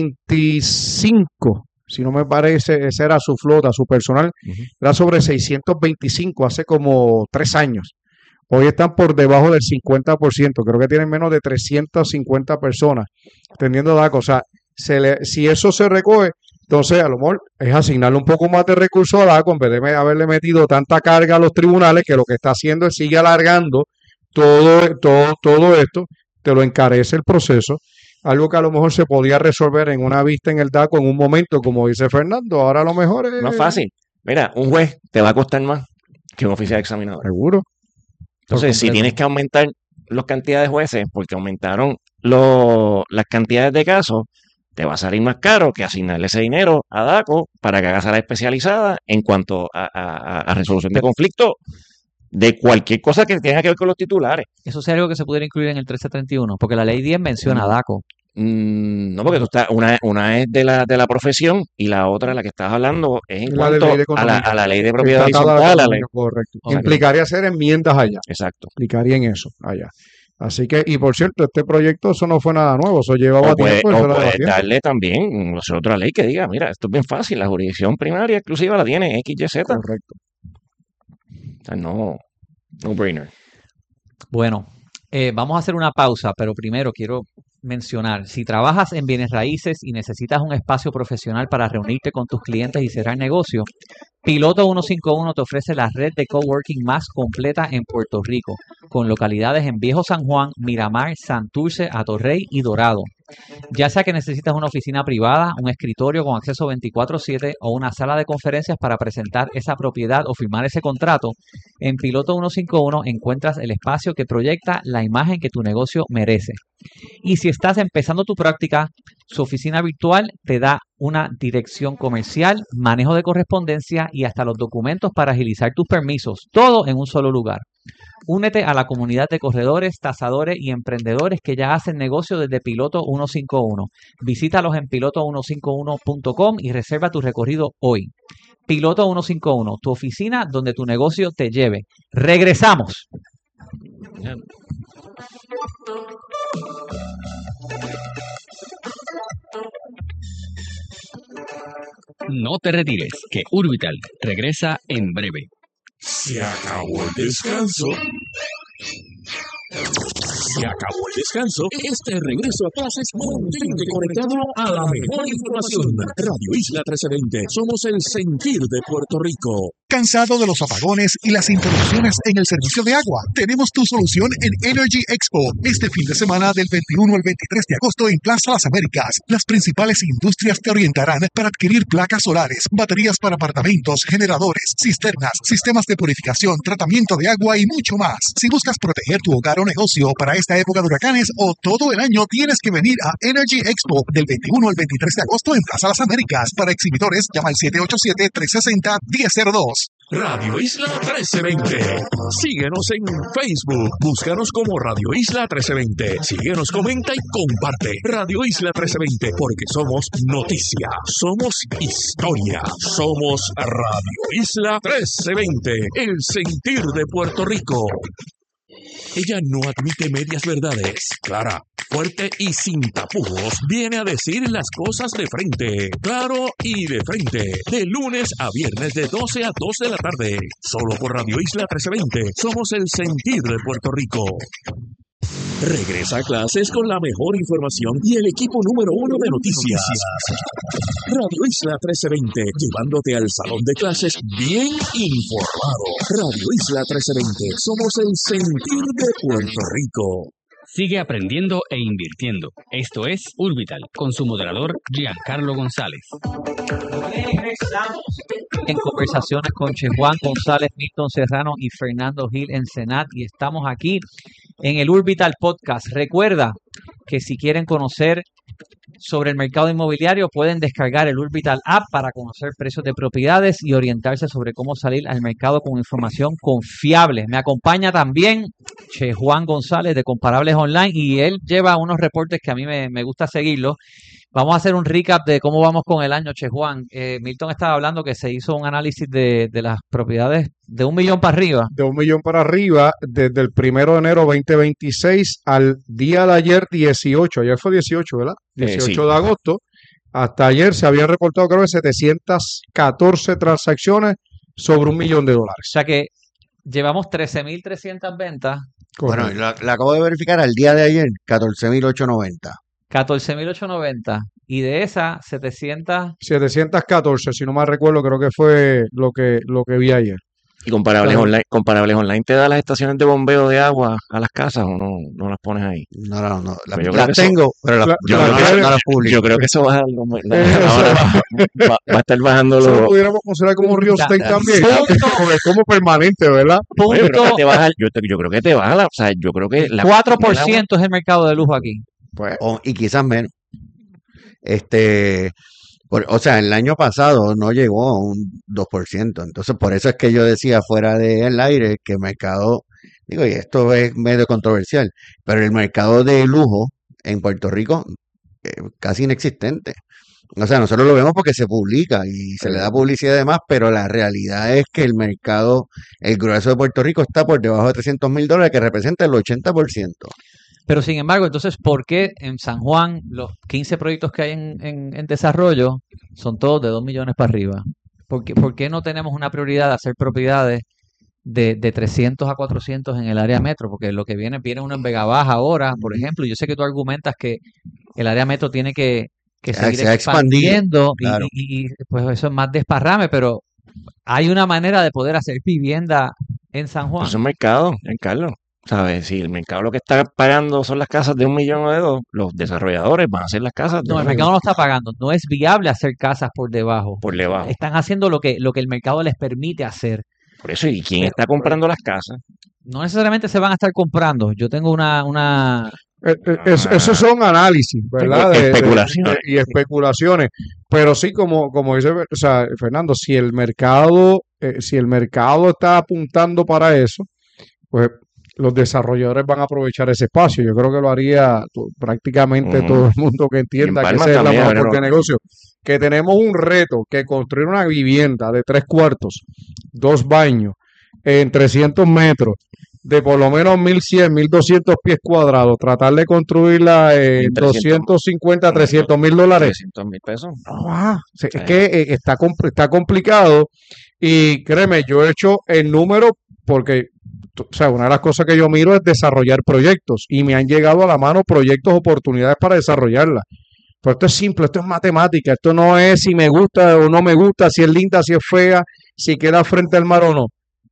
Speaker 2: veinticinco, si no me parece, esa era su flota, su personal,
Speaker 3: Ujú.
Speaker 2: era sobre seiscientos veinticinco hace como tres años. Hoy están por debajo del cincuenta por ciento. Creo que tienen menos de trescientas cincuenta personas teniendo DACO. O sea, se le, si eso se recoge, entonces a lo mejor es asignarle un poco más de recursos a DACO en vez de me- haberle metido tanta carga a los tribunales, que lo que está haciendo es sigue alargando todo, todo, todo esto, te lo encarece el proceso. Algo que a lo mejor se podía resolver en una vista en el DACO en un momento, como dice Fernando. Ahora a lo mejor es
Speaker 3: No es fácil. Mira, un juez te va a costar más que un oficial examinador.
Speaker 2: seguro. Por
Speaker 3: Entonces, si
Speaker 2: completo.
Speaker 3: tienes que aumentar las cantidades de jueces porque aumentaron lo- las cantidades de casos, te va a salir más caro que asignarle ese dinero a DACO para que haga sala especializada en cuanto a, a- a resolución de conflictos de cualquier cosa que tenga que ver con los titulares.
Speaker 1: Eso sería algo que se pudiera incluir en el trece treinta y uno, porque la ley diez menciona a DACO.
Speaker 3: Mm, no, porque tú estás, una, una es de la, de la profesión y la otra, la que estás hablando, es en
Speaker 2: Es la de
Speaker 3: cuanto
Speaker 2: ley de
Speaker 3: a la,
Speaker 2: economía.
Speaker 3: a la ley de
Speaker 2: El
Speaker 3: propiedad
Speaker 2: tratado de
Speaker 3: horizontal. a la ley-
Speaker 2: economía, correcto.
Speaker 3: O sea que-
Speaker 2: Implicaría hacer enmiendas allá.
Speaker 3: Exacto.
Speaker 2: Implicaría en eso allá. Así que, y por cierto, este proyecto, eso no fue nada nuevo, eso llevaba
Speaker 3: O puedes
Speaker 2: tiempo, eso era
Speaker 3: puede
Speaker 2: tiempo.
Speaker 3: darle también no sé, otra ley que diga, mira, esto es bien fácil, la jurisdicción primaria exclusiva la tiene X Y Z.
Speaker 2: Correcto.
Speaker 3: O sea, no, no brainer.
Speaker 1: Bueno, eh, vamos a hacer una pausa, pero primero quiero mencionar, si trabajas en bienes raíces y necesitas un espacio profesional para reunirte con tus clientes y cerrar negocio, Piloto ciento cincuenta y uno te ofrece la red de coworking más completa en Puerto Rico, con localidades en Viejo San Juan, Miramar, Santurce, Atorrey y Dorado. Ya sea que necesitas una oficina privada, un escritorio con acceso veinticuatro siete o una sala de conferencias para presentar esa propiedad o firmar ese contrato, en Piloto ciento cincuenta y uno encuentras el espacio que proyecta la imagen que tu negocio merece. Y si estás empezando tu práctica, su oficina virtual te da una dirección comercial, manejo de correspondencia y hasta los documentos para agilizar tus permisos, todo en un solo lugar. Únete a la comunidad de corredores, tasadores y emprendedores que ya hacen negocio desde Piloto ciento cincuenta y uno. Visítalos en piloto ciento cincuenta y uno punto com y reserva tu recorrido hoy. Piloto ciento cincuenta y uno, tu oficina donde tu negocio te lleve. ¡Regresamos!
Speaker 5: No te retires, que Urbital regresa en breve.
Speaker 6: Se acabó el descanso. Se acabó el descanso. Este regreso a clases mantente conectado a la mejor información. Radio Isla trece veinte. Somos el sentir de Puerto Rico.
Speaker 7: ¿Cansado de los apagones y las interrupciones en el servicio de agua? Tenemos tu solución en Energy Expo. Este fin de semana del veintiuno al veintitrés de agosto en Plaza Las Américas. Las principales industrias te orientarán para adquirir placas solares, baterías para apartamentos, generadores, cisternas, sistemas de purificación, tratamiento de agua y mucho más. Si buscas proteger tu hogar o negocio para esta época de huracanes o todo el año, tienes que venir a Energy Expo del veintiuno al veintitrés de agosto en Plaza Las Américas. Para exhibidores, llama al siete ocho siete, tres seis cero, uno cero cero dos.
Speaker 6: Radio Isla trece veinte. Síguenos en Facebook. Búscanos como Radio Isla trece veinte. Síguenos, comenta y comparte. Radio Isla trece veinte, porque somos noticia, somos historia, somos Radio Isla trece veinte, el sentir de Puerto Rico. Ella no admite medias verdades. Clara, fuerte y sin tapujos, viene a decir las cosas de frente. Claro y de frente. De lunes a viernes de doce a dos de la tarde. Solo por Radio Isla trece veinte. Somos el sentir de Puerto Rico. Regresa a clases con la mejor información y el equipo número uno de noticias. Radio Isla trece veinte, llevándote al salón de clases bien informado. Radio Isla trece veinte, somos el sentir de Puerto Rico.
Speaker 5: Sigue aprendiendo e invirtiendo. Esto es Urbital, con su moderador Giancarlo González.
Speaker 1: Regresamos en conversaciones con Che Juan González, Milton Serrano y Fernando Gil en Senat, y estamos aquí en el Urbital Podcast. Recuerda que si quieren conocer sobre el mercado inmobiliario pueden descargar el Urbital App para conocer precios de propiedades y orientarse sobre cómo salir al mercado con información confiable. Me acompaña también Che Juan González de Comparables Online y él lleva unos reportes que a mí me, me gusta seguirlos. Vamos a hacer un recap de cómo vamos con el año, Che Juan. Eh, Milton estaba hablando que se hizo un análisis de, de las propiedades de un millón para arriba.
Speaker 2: De un millón para arriba, desde el primero de enero veinte veintiséis al día de ayer dieciocho, ayer fue dieciocho, ¿verdad? dieciocho
Speaker 3: Eh, sí.
Speaker 2: de agosto, hasta ayer se habían reportado creo que setecientas catorce transacciones sobre un millón de
Speaker 1: O
Speaker 2: dólares.
Speaker 1: sea que llevamos trece mil trescientas ventas,
Speaker 4: Bueno,
Speaker 2: Correcto.
Speaker 4: la, la acabo de verificar al día de ayer, catorce mil ochocientos noventa.
Speaker 1: catorce mil ochocientos noventa, y de esas setecientas,
Speaker 2: setecientos catorce, si no mal recuerdo, creo que fue lo que, lo que vi ayer.
Speaker 3: Y comparables
Speaker 1: Claro.
Speaker 3: online, comparables online, ¿te da las estaciones de bombeo de agua a las casas o no, no las pones ahí?
Speaker 4: No, no, no. Las,
Speaker 3: Pues yo creo
Speaker 4: las
Speaker 3: que eso-
Speaker 4: tengo, pero las,
Speaker 2: La-
Speaker 3: Yo
Speaker 4: no,
Speaker 3: creo
Speaker 4: no,
Speaker 3: que
Speaker 4: no,
Speaker 3: eso-
Speaker 4: no las publico.
Speaker 3: Yo creo que eso va a, la-
Speaker 2: Eh, eso
Speaker 3: ahora va, va a estar bajando
Speaker 2: Eso lo
Speaker 3: los...
Speaker 2: pudiéramos considerar como real estate
Speaker 1: La-
Speaker 2: también,
Speaker 1: punto.
Speaker 2: porque es como permanente, ¿verdad?
Speaker 3: Oye, pero que
Speaker 1: punto
Speaker 3: te baja, yo, te- yo creo que te baja, la- o sea, yo creo que la,
Speaker 1: cuatro por
Speaker 3: el agua-
Speaker 1: ciento es el mercado de lujo aquí.
Speaker 2: Pues,
Speaker 4: O- y quizás menos. Este, por- o sea, el año pasado no llegó a un dos por ciento. Entonces, por eso es que yo decía fuera del aire que el mercado, digo, y esto es medio controversial, pero el mercado de lujo en Puerto Rico eh, casi inexistente. O sea, nosotros lo vemos porque se publica y se le da publicidad y demás, pero la realidad es que el mercado, el grueso de Puerto Rico está por debajo de trescientos mil dólares, que representa el ochenta por ciento.
Speaker 1: Pero sin embargo, entonces, ¿por qué en San Juan los quince proyectos que hay en, en- en desarrollo son todos de dos millones para arriba? ¿Por qué, por qué no tenemos una prioridad de hacer propiedades de, de trescientos a cuatrocientos en el área metro? Porque lo que viene, viene uno en Vega Baja ahora, por ejemplo. Yo sé que tú argumentas que el área metro tiene que, que
Speaker 4: Se ha-
Speaker 1: seguir
Speaker 4: se ha expandido,
Speaker 1: expandiendo y,
Speaker 4: claro.
Speaker 1: y- y, pues eso es más desparrame, pero hay una manera de poder hacer vivienda en San Juan.
Speaker 3: Pues es un mercado, Carlos. ¿Sabes? Si el mercado lo que está pagando son las casas de un millón o de dos, los desarrolladores van a hacer las casas de
Speaker 1: No,
Speaker 3: un
Speaker 1: el
Speaker 3: millón
Speaker 1: mercado no está pagando. No es viable hacer casas por debajo.
Speaker 3: por debajo.
Speaker 1: Están haciendo lo que, lo que el mercado les permite hacer.
Speaker 3: Por eso, ¿y quién
Speaker 1: Pero-
Speaker 3: está comprando las casas?
Speaker 1: No necesariamente se van a estar comprando. Yo tengo una, una
Speaker 2: eh, eh, es- esos son análisis, ¿verdad? De- de-
Speaker 3: Especulaciones.
Speaker 2: de- y especulaciones. Pero sí, como, como dice o sea, Fernando, si el mercado, eh, si el mercado está apuntando para eso, pues los desarrolladores van a aprovechar ese espacio. Yo creo que lo haría to- prácticamente
Speaker 3: Ujú.
Speaker 2: todo el mundo que entienda
Speaker 3: Y en
Speaker 2: que
Speaker 3: Palma
Speaker 2: esa es la
Speaker 3: también,
Speaker 2: mejor
Speaker 3: pero-
Speaker 2: oportunidad de negocio. Que tenemos un reto, que construir una vivienda de tres cuartos, dos baños, en trescientos metros, de por lo menos mil cien, mil doscientos pies cuadrados, tratar de construirla en
Speaker 3: trescientos.
Speaker 2: doscientos cincuenta, trescientos mil dólares.
Speaker 3: trescientos mil pesos.
Speaker 2: Ah, sí,
Speaker 3: Sí.
Speaker 2: es que eh, está, compl- está complicado y créeme, yo he hecho el número porque, tú- o sea, una de las cosas que yo miro es desarrollar proyectos y me han llegado a la mano proyectos, oportunidades para desarrollarla. Pero esto es simple, esto es matemática, esto no es si me gusta o no me gusta, si es linda, si es fea, si queda frente al mar o no.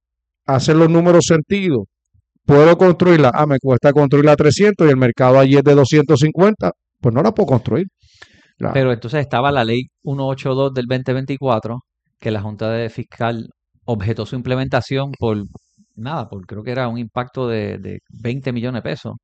Speaker 2: Hacer los números sentido. ¿Puedo construirla? Ah, me cuesta construirla a trescientos y el mercado allí es de doscientos cincuenta, pues no la puedo construir. La-
Speaker 1: Pero entonces estaba la ley ciento ochenta y dos del veinte veinticuatro, que la Junta de Fiscal objetó su implementación por nada, por creo que era un impacto de, de veinte millones de pesos.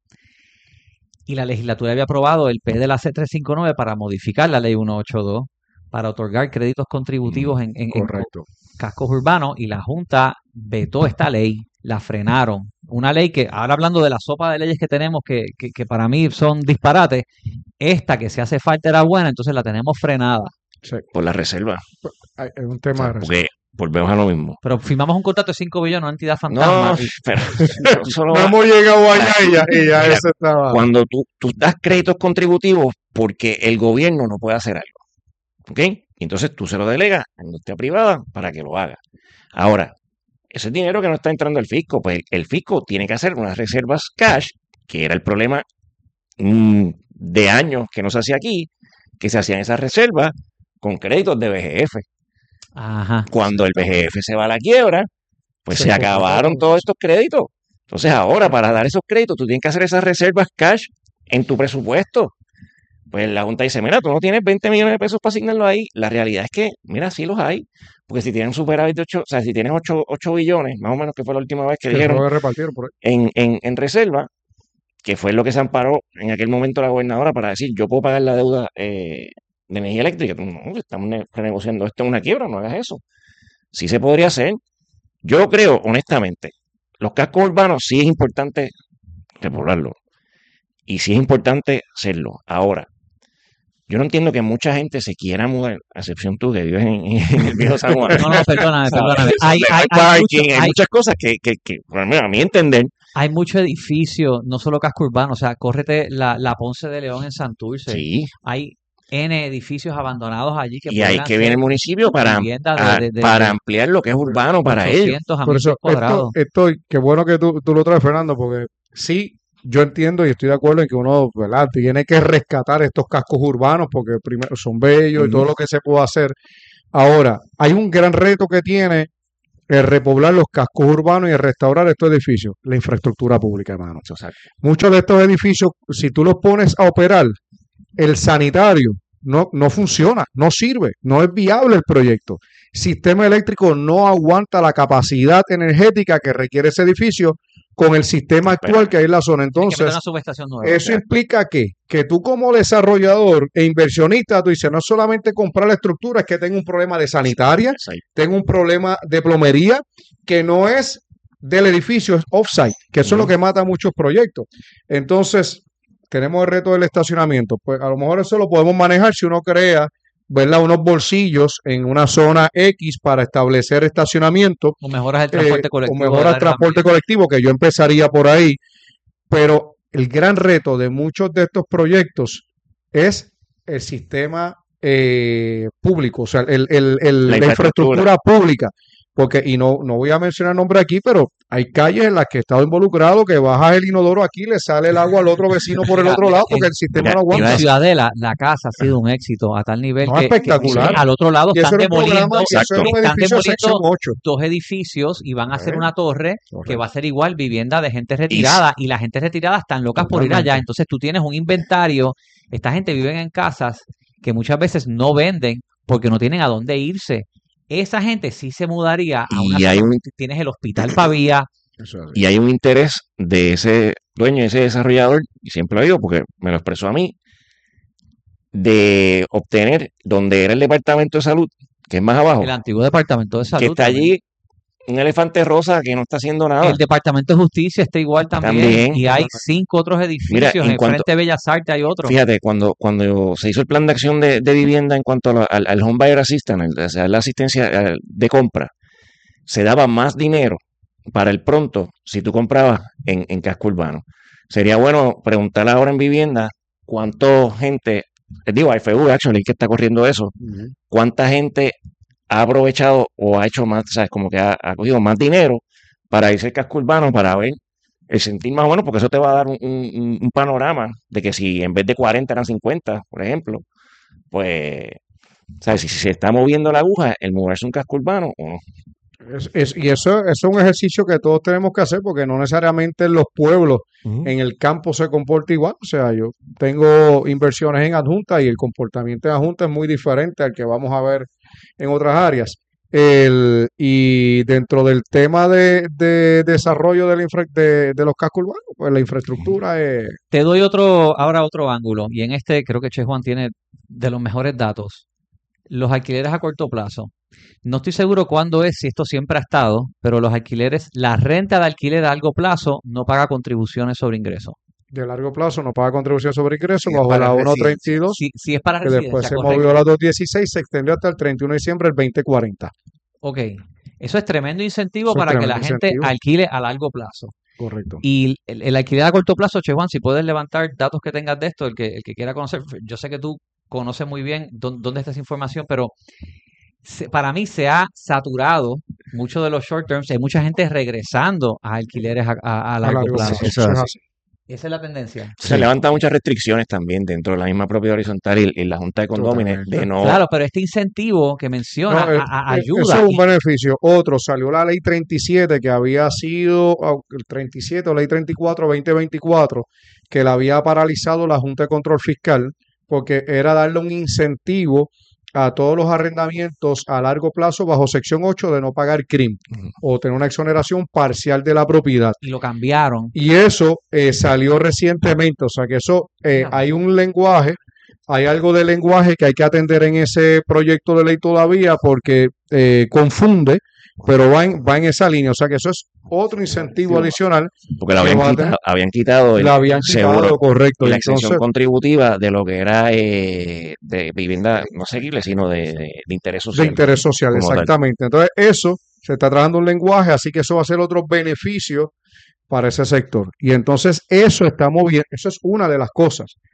Speaker 1: Y la legislatura había aprobado el P de la C trescientos cincuenta y nueve para modificar la ley ciento ochenta y dos, para otorgar créditos contributivos en, en- en
Speaker 2: Correcto.
Speaker 1: cascos urbanos, y la Junta vetó esta ley, la frenaron. Una ley que, ahora hablando de la sopa de leyes que tenemos, que, que, que para mí son disparates, esta que se hace falta era buena, entonces la tenemos frenada.
Speaker 2: Sí,
Speaker 3: Por la reserva.
Speaker 2: hay- es un tema de
Speaker 3: Porque volvemos a lo mismo.
Speaker 1: Pero firmamos un contrato de cinco billones, una entidad fantasma.
Speaker 3: No,
Speaker 1: y-
Speaker 3: pero solo
Speaker 2: no
Speaker 3: va-
Speaker 2: hemos llegado allá y ya, y ya
Speaker 3: Mira,
Speaker 2: eso estaba.
Speaker 3: cuando tú, tú das créditos contributivos porque el gobierno no puede hacer algo. ¿Ok? Y entonces tú se lo delegas a la industria privada para que lo haga. Ahora, ese dinero que no está entrando al fisco, pues el, el fisco tiene que hacer unas reservas cash, que era el problema mm, de años que no se hacía aquí, que se hacían esas reservas con créditos de B G F.
Speaker 1: Ajá.
Speaker 3: Cuando el B G F se va a la quiebra, pues
Speaker 2: Se
Speaker 3: se
Speaker 2: complicó
Speaker 3: acabaron
Speaker 2: todo.
Speaker 3: todos estos créditos. Entonces ahora para dar esos créditos tú tienes que hacer esas reservas cash en tu presupuesto. Pues la Junta dice, mira, tú no tienes veinte millones de pesos para asignarlo ahí. La realidad es que, mira, sí los hay. Porque si tienen superávit de ocho, o sea, si tienes ocho billones, más o menos que fue la última vez que
Speaker 2: Que
Speaker 3: dijeron
Speaker 2: fue repartieron por ahí.
Speaker 3: en, en, en reserva, que fue lo que se amparó en aquel momento la gobernadora para decir, yo puedo pagar la deuda eh, de energía eléctrica. Tú, no, estamos ne- renegociando esto en una quiebra, no hagas eso. Sí se podría hacer. Yo creo, honestamente, los cascos urbanos sí es importante repoblarlos. Y sí es importante hacerlo. Ahora, yo no entiendo que mucha gente se quiera mudar, a excepción tú que vives en, en el viejo San Juan.
Speaker 1: No, no, perdóname, perdóname. Hay,
Speaker 3: Hay,
Speaker 1: hay, hay,
Speaker 3: parking,
Speaker 1: mucho-
Speaker 3: hay
Speaker 1: hay-
Speaker 3: muchas cosas que, que, que, por lo menos a mi entender,
Speaker 1: hay mucho edificio, no solo casco urbano, o sea, córrete la, la Ponce de León en Santurce.
Speaker 3: sí.
Speaker 1: Hay N edificios abandonados allí que
Speaker 3: Y ahí
Speaker 1: pudieran
Speaker 3: que viene
Speaker 1: ser
Speaker 3: el municipio para,
Speaker 1: viviendas
Speaker 3: a-
Speaker 1: de, de, de,
Speaker 3: para
Speaker 1: de
Speaker 3: ampliar lo que es urbano para ellos.
Speaker 1: ochocientos a
Speaker 2: Por
Speaker 1: mil
Speaker 2: eso,
Speaker 1: pies
Speaker 2: esto,
Speaker 1: cuadrados.
Speaker 2: esto, qué bueno que tú, tú lo traes, Fernando, porque sí, yo entiendo y estoy de acuerdo en que uno, ¿verdad?, tiene que rescatar estos cascos urbanos porque primero son bellos y todo
Speaker 3: Ujú.
Speaker 2: lo que se puede hacer. Ahora, hay un gran reto que tiene el repoblar los cascos urbanos y el restaurar estos edificios, la infraestructura pública, hermano.
Speaker 3: Exacto.
Speaker 2: Muchos de estos edificios, si tú los pones a operar, el sanitario no, no funciona, no sirve, no es viable el proyecto. Sistema eléctrico no aguanta la capacidad energética que requiere ese edificio con el sistema actual que hay en la zona.
Speaker 1: Hay que meter
Speaker 2: Entonces,
Speaker 1: una subestación nueva.
Speaker 2: eso implica que, que tú como desarrollador e inversionista, tú dices, no es solamente comprar la estructura, es que tengo un problema de sanitaria,
Speaker 3: Exacto.
Speaker 2: tengo un problema de plomería, que no es del edificio, es off-site, que eso es lo que mata muchos proyectos. Entonces, tenemos el reto del estacionamiento. Pues a lo mejor eso lo podemos manejar si uno crea, ¿verdad?, unos bolsillos en una zona X para establecer estacionamiento,
Speaker 1: O mejoras el
Speaker 2: eh,
Speaker 1: transporte
Speaker 2: o
Speaker 1: colectivo.
Speaker 2: mejora
Speaker 1: del
Speaker 2: el
Speaker 1: área
Speaker 2: transporte
Speaker 1: también.
Speaker 2: colectivo, que yo empezaría por ahí. Pero el gran reto de muchos de estos proyectos es el sistema eh, público, o sea, el, el- el-
Speaker 3: La
Speaker 2: la
Speaker 3: infraestructura.
Speaker 2: infraestructura pública. Porque, y no, no voy a mencionar nombre aquí, pero hay calles en las que he estado involucrado que bajas el inodoro aquí, le sale el agua al otro vecino por el
Speaker 1: Mira,
Speaker 2: otro
Speaker 1: mira,
Speaker 2: lado porque
Speaker 1: en,
Speaker 2: el sistema
Speaker 3: mira,
Speaker 2: no
Speaker 3: iba a
Speaker 1: en
Speaker 2: aguanta.
Speaker 3: decir-
Speaker 1: Ciudadela, la casa ha sido un éxito a tal nivel
Speaker 2: No,
Speaker 1: que, que- que
Speaker 2: espectacular.
Speaker 1: al otro lado
Speaker 2: Y eso
Speaker 1: están
Speaker 2: era un programa,
Speaker 1: demoliendo,
Speaker 2: y eso era
Speaker 3: Exacto.
Speaker 2: un
Speaker 1: están
Speaker 2: edificio de sección
Speaker 1: demoliendo
Speaker 2: ocho.
Speaker 1: dos edificios y van a hacer
Speaker 2: Eh,
Speaker 1: una torre que
Speaker 2: correcto.
Speaker 1: va a ser igual vivienda de gente
Speaker 3: Y,
Speaker 1: retirada y la gente retirada están locas por ir allá.
Speaker 2: Totalmente.
Speaker 1: Entonces tú tienes un inventario, esta gente vive en casas que muchas veces no venden porque no tienen a dónde irse. Esa gente sí se mudaría a una
Speaker 3: y hay
Speaker 1: zona.
Speaker 3: un
Speaker 1: Tienes el hospital Pavía,
Speaker 2: Eso es así.
Speaker 3: y hay un interés de ese dueño, de ese desarrollador, y siempre lo digo porque me lo expresó a mí, de obtener donde era el departamento de salud, que es más abajo,
Speaker 1: el antiguo departamento de
Speaker 3: que
Speaker 1: salud
Speaker 3: está
Speaker 1: también.
Speaker 3: allí un elefante rosa que no está haciendo nada.
Speaker 1: El Departamento de Justicia está igual también,
Speaker 3: También.
Speaker 1: y hay cinco otros edificios.
Speaker 3: en
Speaker 1: En
Speaker 3: cuanto-
Speaker 1: frente de Bellas Artes hay otro.
Speaker 3: Fíjate, cuando, cuando se hizo el plan de acción de, de vivienda en cuanto a la- al, al Home Buyer Assistance, el- o sea, la asistencia eh, de compra, se daba más dinero para el pronto si tú comprabas en, en casco urbano. Sería bueno preguntar ahora en vivienda cuánta gente, eh, digo, a F V, actually, que está corriendo eso,
Speaker 4: Ujú.
Speaker 3: cuánta gente ha aprovechado o ha hecho más, ¿sabes? Como que ha, ha cogido más dinero para irse al casco urbano para ver el sentir más bueno, porque eso te va a dar un, un- un panorama de que si en vez de cuarenta eran cincuenta, por ejemplo, pues, ¿sabes? Si, si se está moviendo la aguja, el moverse un casco urbano o no.
Speaker 2: Es- es- y eso, eso es un ejercicio que todos tenemos que hacer porque no necesariamente en los pueblos, en el campo se comporta igual. O sea, yo tengo inversiones en adjunta y el comportamiento en adjunta es muy diferente al que vamos a ver en otras áreas. El, y dentro del tema de, de desarrollo de, la infra- de, de los cascos urbanos, pues la infraestructura es...
Speaker 1: Te doy otro, ahora otro ángulo, y en este creo que Che Juan tiene de los mejores datos. Los alquileres a corto plazo. No estoy seguro cuándo es, si esto siempre ha estado, pero los alquileres, la renta de alquiler a largo plazo no paga contribuciones sobre ingresos.
Speaker 2: de largo plazo, no paga contribución sobre ingresos
Speaker 4: Sí, es
Speaker 2: bajo
Speaker 4: para
Speaker 2: la
Speaker 4: residencia.
Speaker 2: uno treinta y dos,
Speaker 1: Si, si es para
Speaker 2: que después
Speaker 1: residencia,
Speaker 2: se
Speaker 1: correcto.
Speaker 2: movió a la dos dieciséis, se extendió hasta el treinta y uno de diciembre del veinte cuarenta.
Speaker 1: Ok, eso es tremendo incentivo
Speaker 2: Eso es
Speaker 1: para que la
Speaker 2: tremendo
Speaker 1: gente
Speaker 2: incentivo.
Speaker 1: alquile a largo plazo.
Speaker 2: Correcto.
Speaker 1: Y el, el alquiler a corto plazo, Che Juan, si puedes levantar datos que tengas de esto, el que, el que quiera conocer, yo sé que tú conoces muy bien dó- dónde está esa información, pero se- para mí se ha saturado mucho de los short terms. Hay mucha gente regresando a alquileres a, a- a
Speaker 2: A
Speaker 1: largo
Speaker 2: largo
Speaker 1: plazo.
Speaker 2: plazo.
Speaker 4: Eso
Speaker 2: Eso es
Speaker 4: es
Speaker 2: así.
Speaker 1: Esa es la tendencia.
Speaker 3: Se levantan muchas restricciones también dentro de la misma propiedad horizontal y, y la Junta de Condóminos
Speaker 2: Totalmente.
Speaker 3: de no...
Speaker 1: Claro, pero este incentivo que menciona
Speaker 2: No, eh,
Speaker 1: a- a-
Speaker 2: eh,
Speaker 1: ayuda.
Speaker 2: Eso es un
Speaker 1: y-
Speaker 2: beneficio. Otro, salió la ley treinta y siete que había sido, ah, el treinta y siete o ley treinta y cuatro, veinte veinticuatro, que la había paralizado la Junta de Control Fiscal porque era darle un incentivo a todos los arrendamientos a largo plazo bajo sección ocho de no pagar C R I M
Speaker 3: Ujú.
Speaker 2: o tener una exoneración parcial de la propiedad.
Speaker 1: y lo cambiaron.
Speaker 2: Y eso eh, salió recientemente, o sea que eso, eh,
Speaker 1: Claro.
Speaker 2: hay un lenguaje, hay algo de lenguaje que hay que atender en ese proyecto de ley todavía porque eh, confunde, pero va en, va en esa línea, o sea que eso es otro incentivo adicional.
Speaker 3: Porque lo
Speaker 2: que
Speaker 3: habían
Speaker 2: va a
Speaker 3: quitado,
Speaker 2: tener-
Speaker 3: habían quitado el
Speaker 2: La habían quitado,
Speaker 3: seguro
Speaker 2: correcto.
Speaker 3: y
Speaker 2: y
Speaker 3: la exención
Speaker 2: entonces,
Speaker 3: contributiva de lo que era eh, de vivienda no seguible, sino de, de, de interés
Speaker 2: de
Speaker 3: social.
Speaker 2: interés social,
Speaker 3: como tal.
Speaker 2: exactamente. Entonces, eso se está trabajando un lenguaje, así que eso va a ser otro beneficio para ese sector. Y entonces eso está moviendo, eso es una de las cosas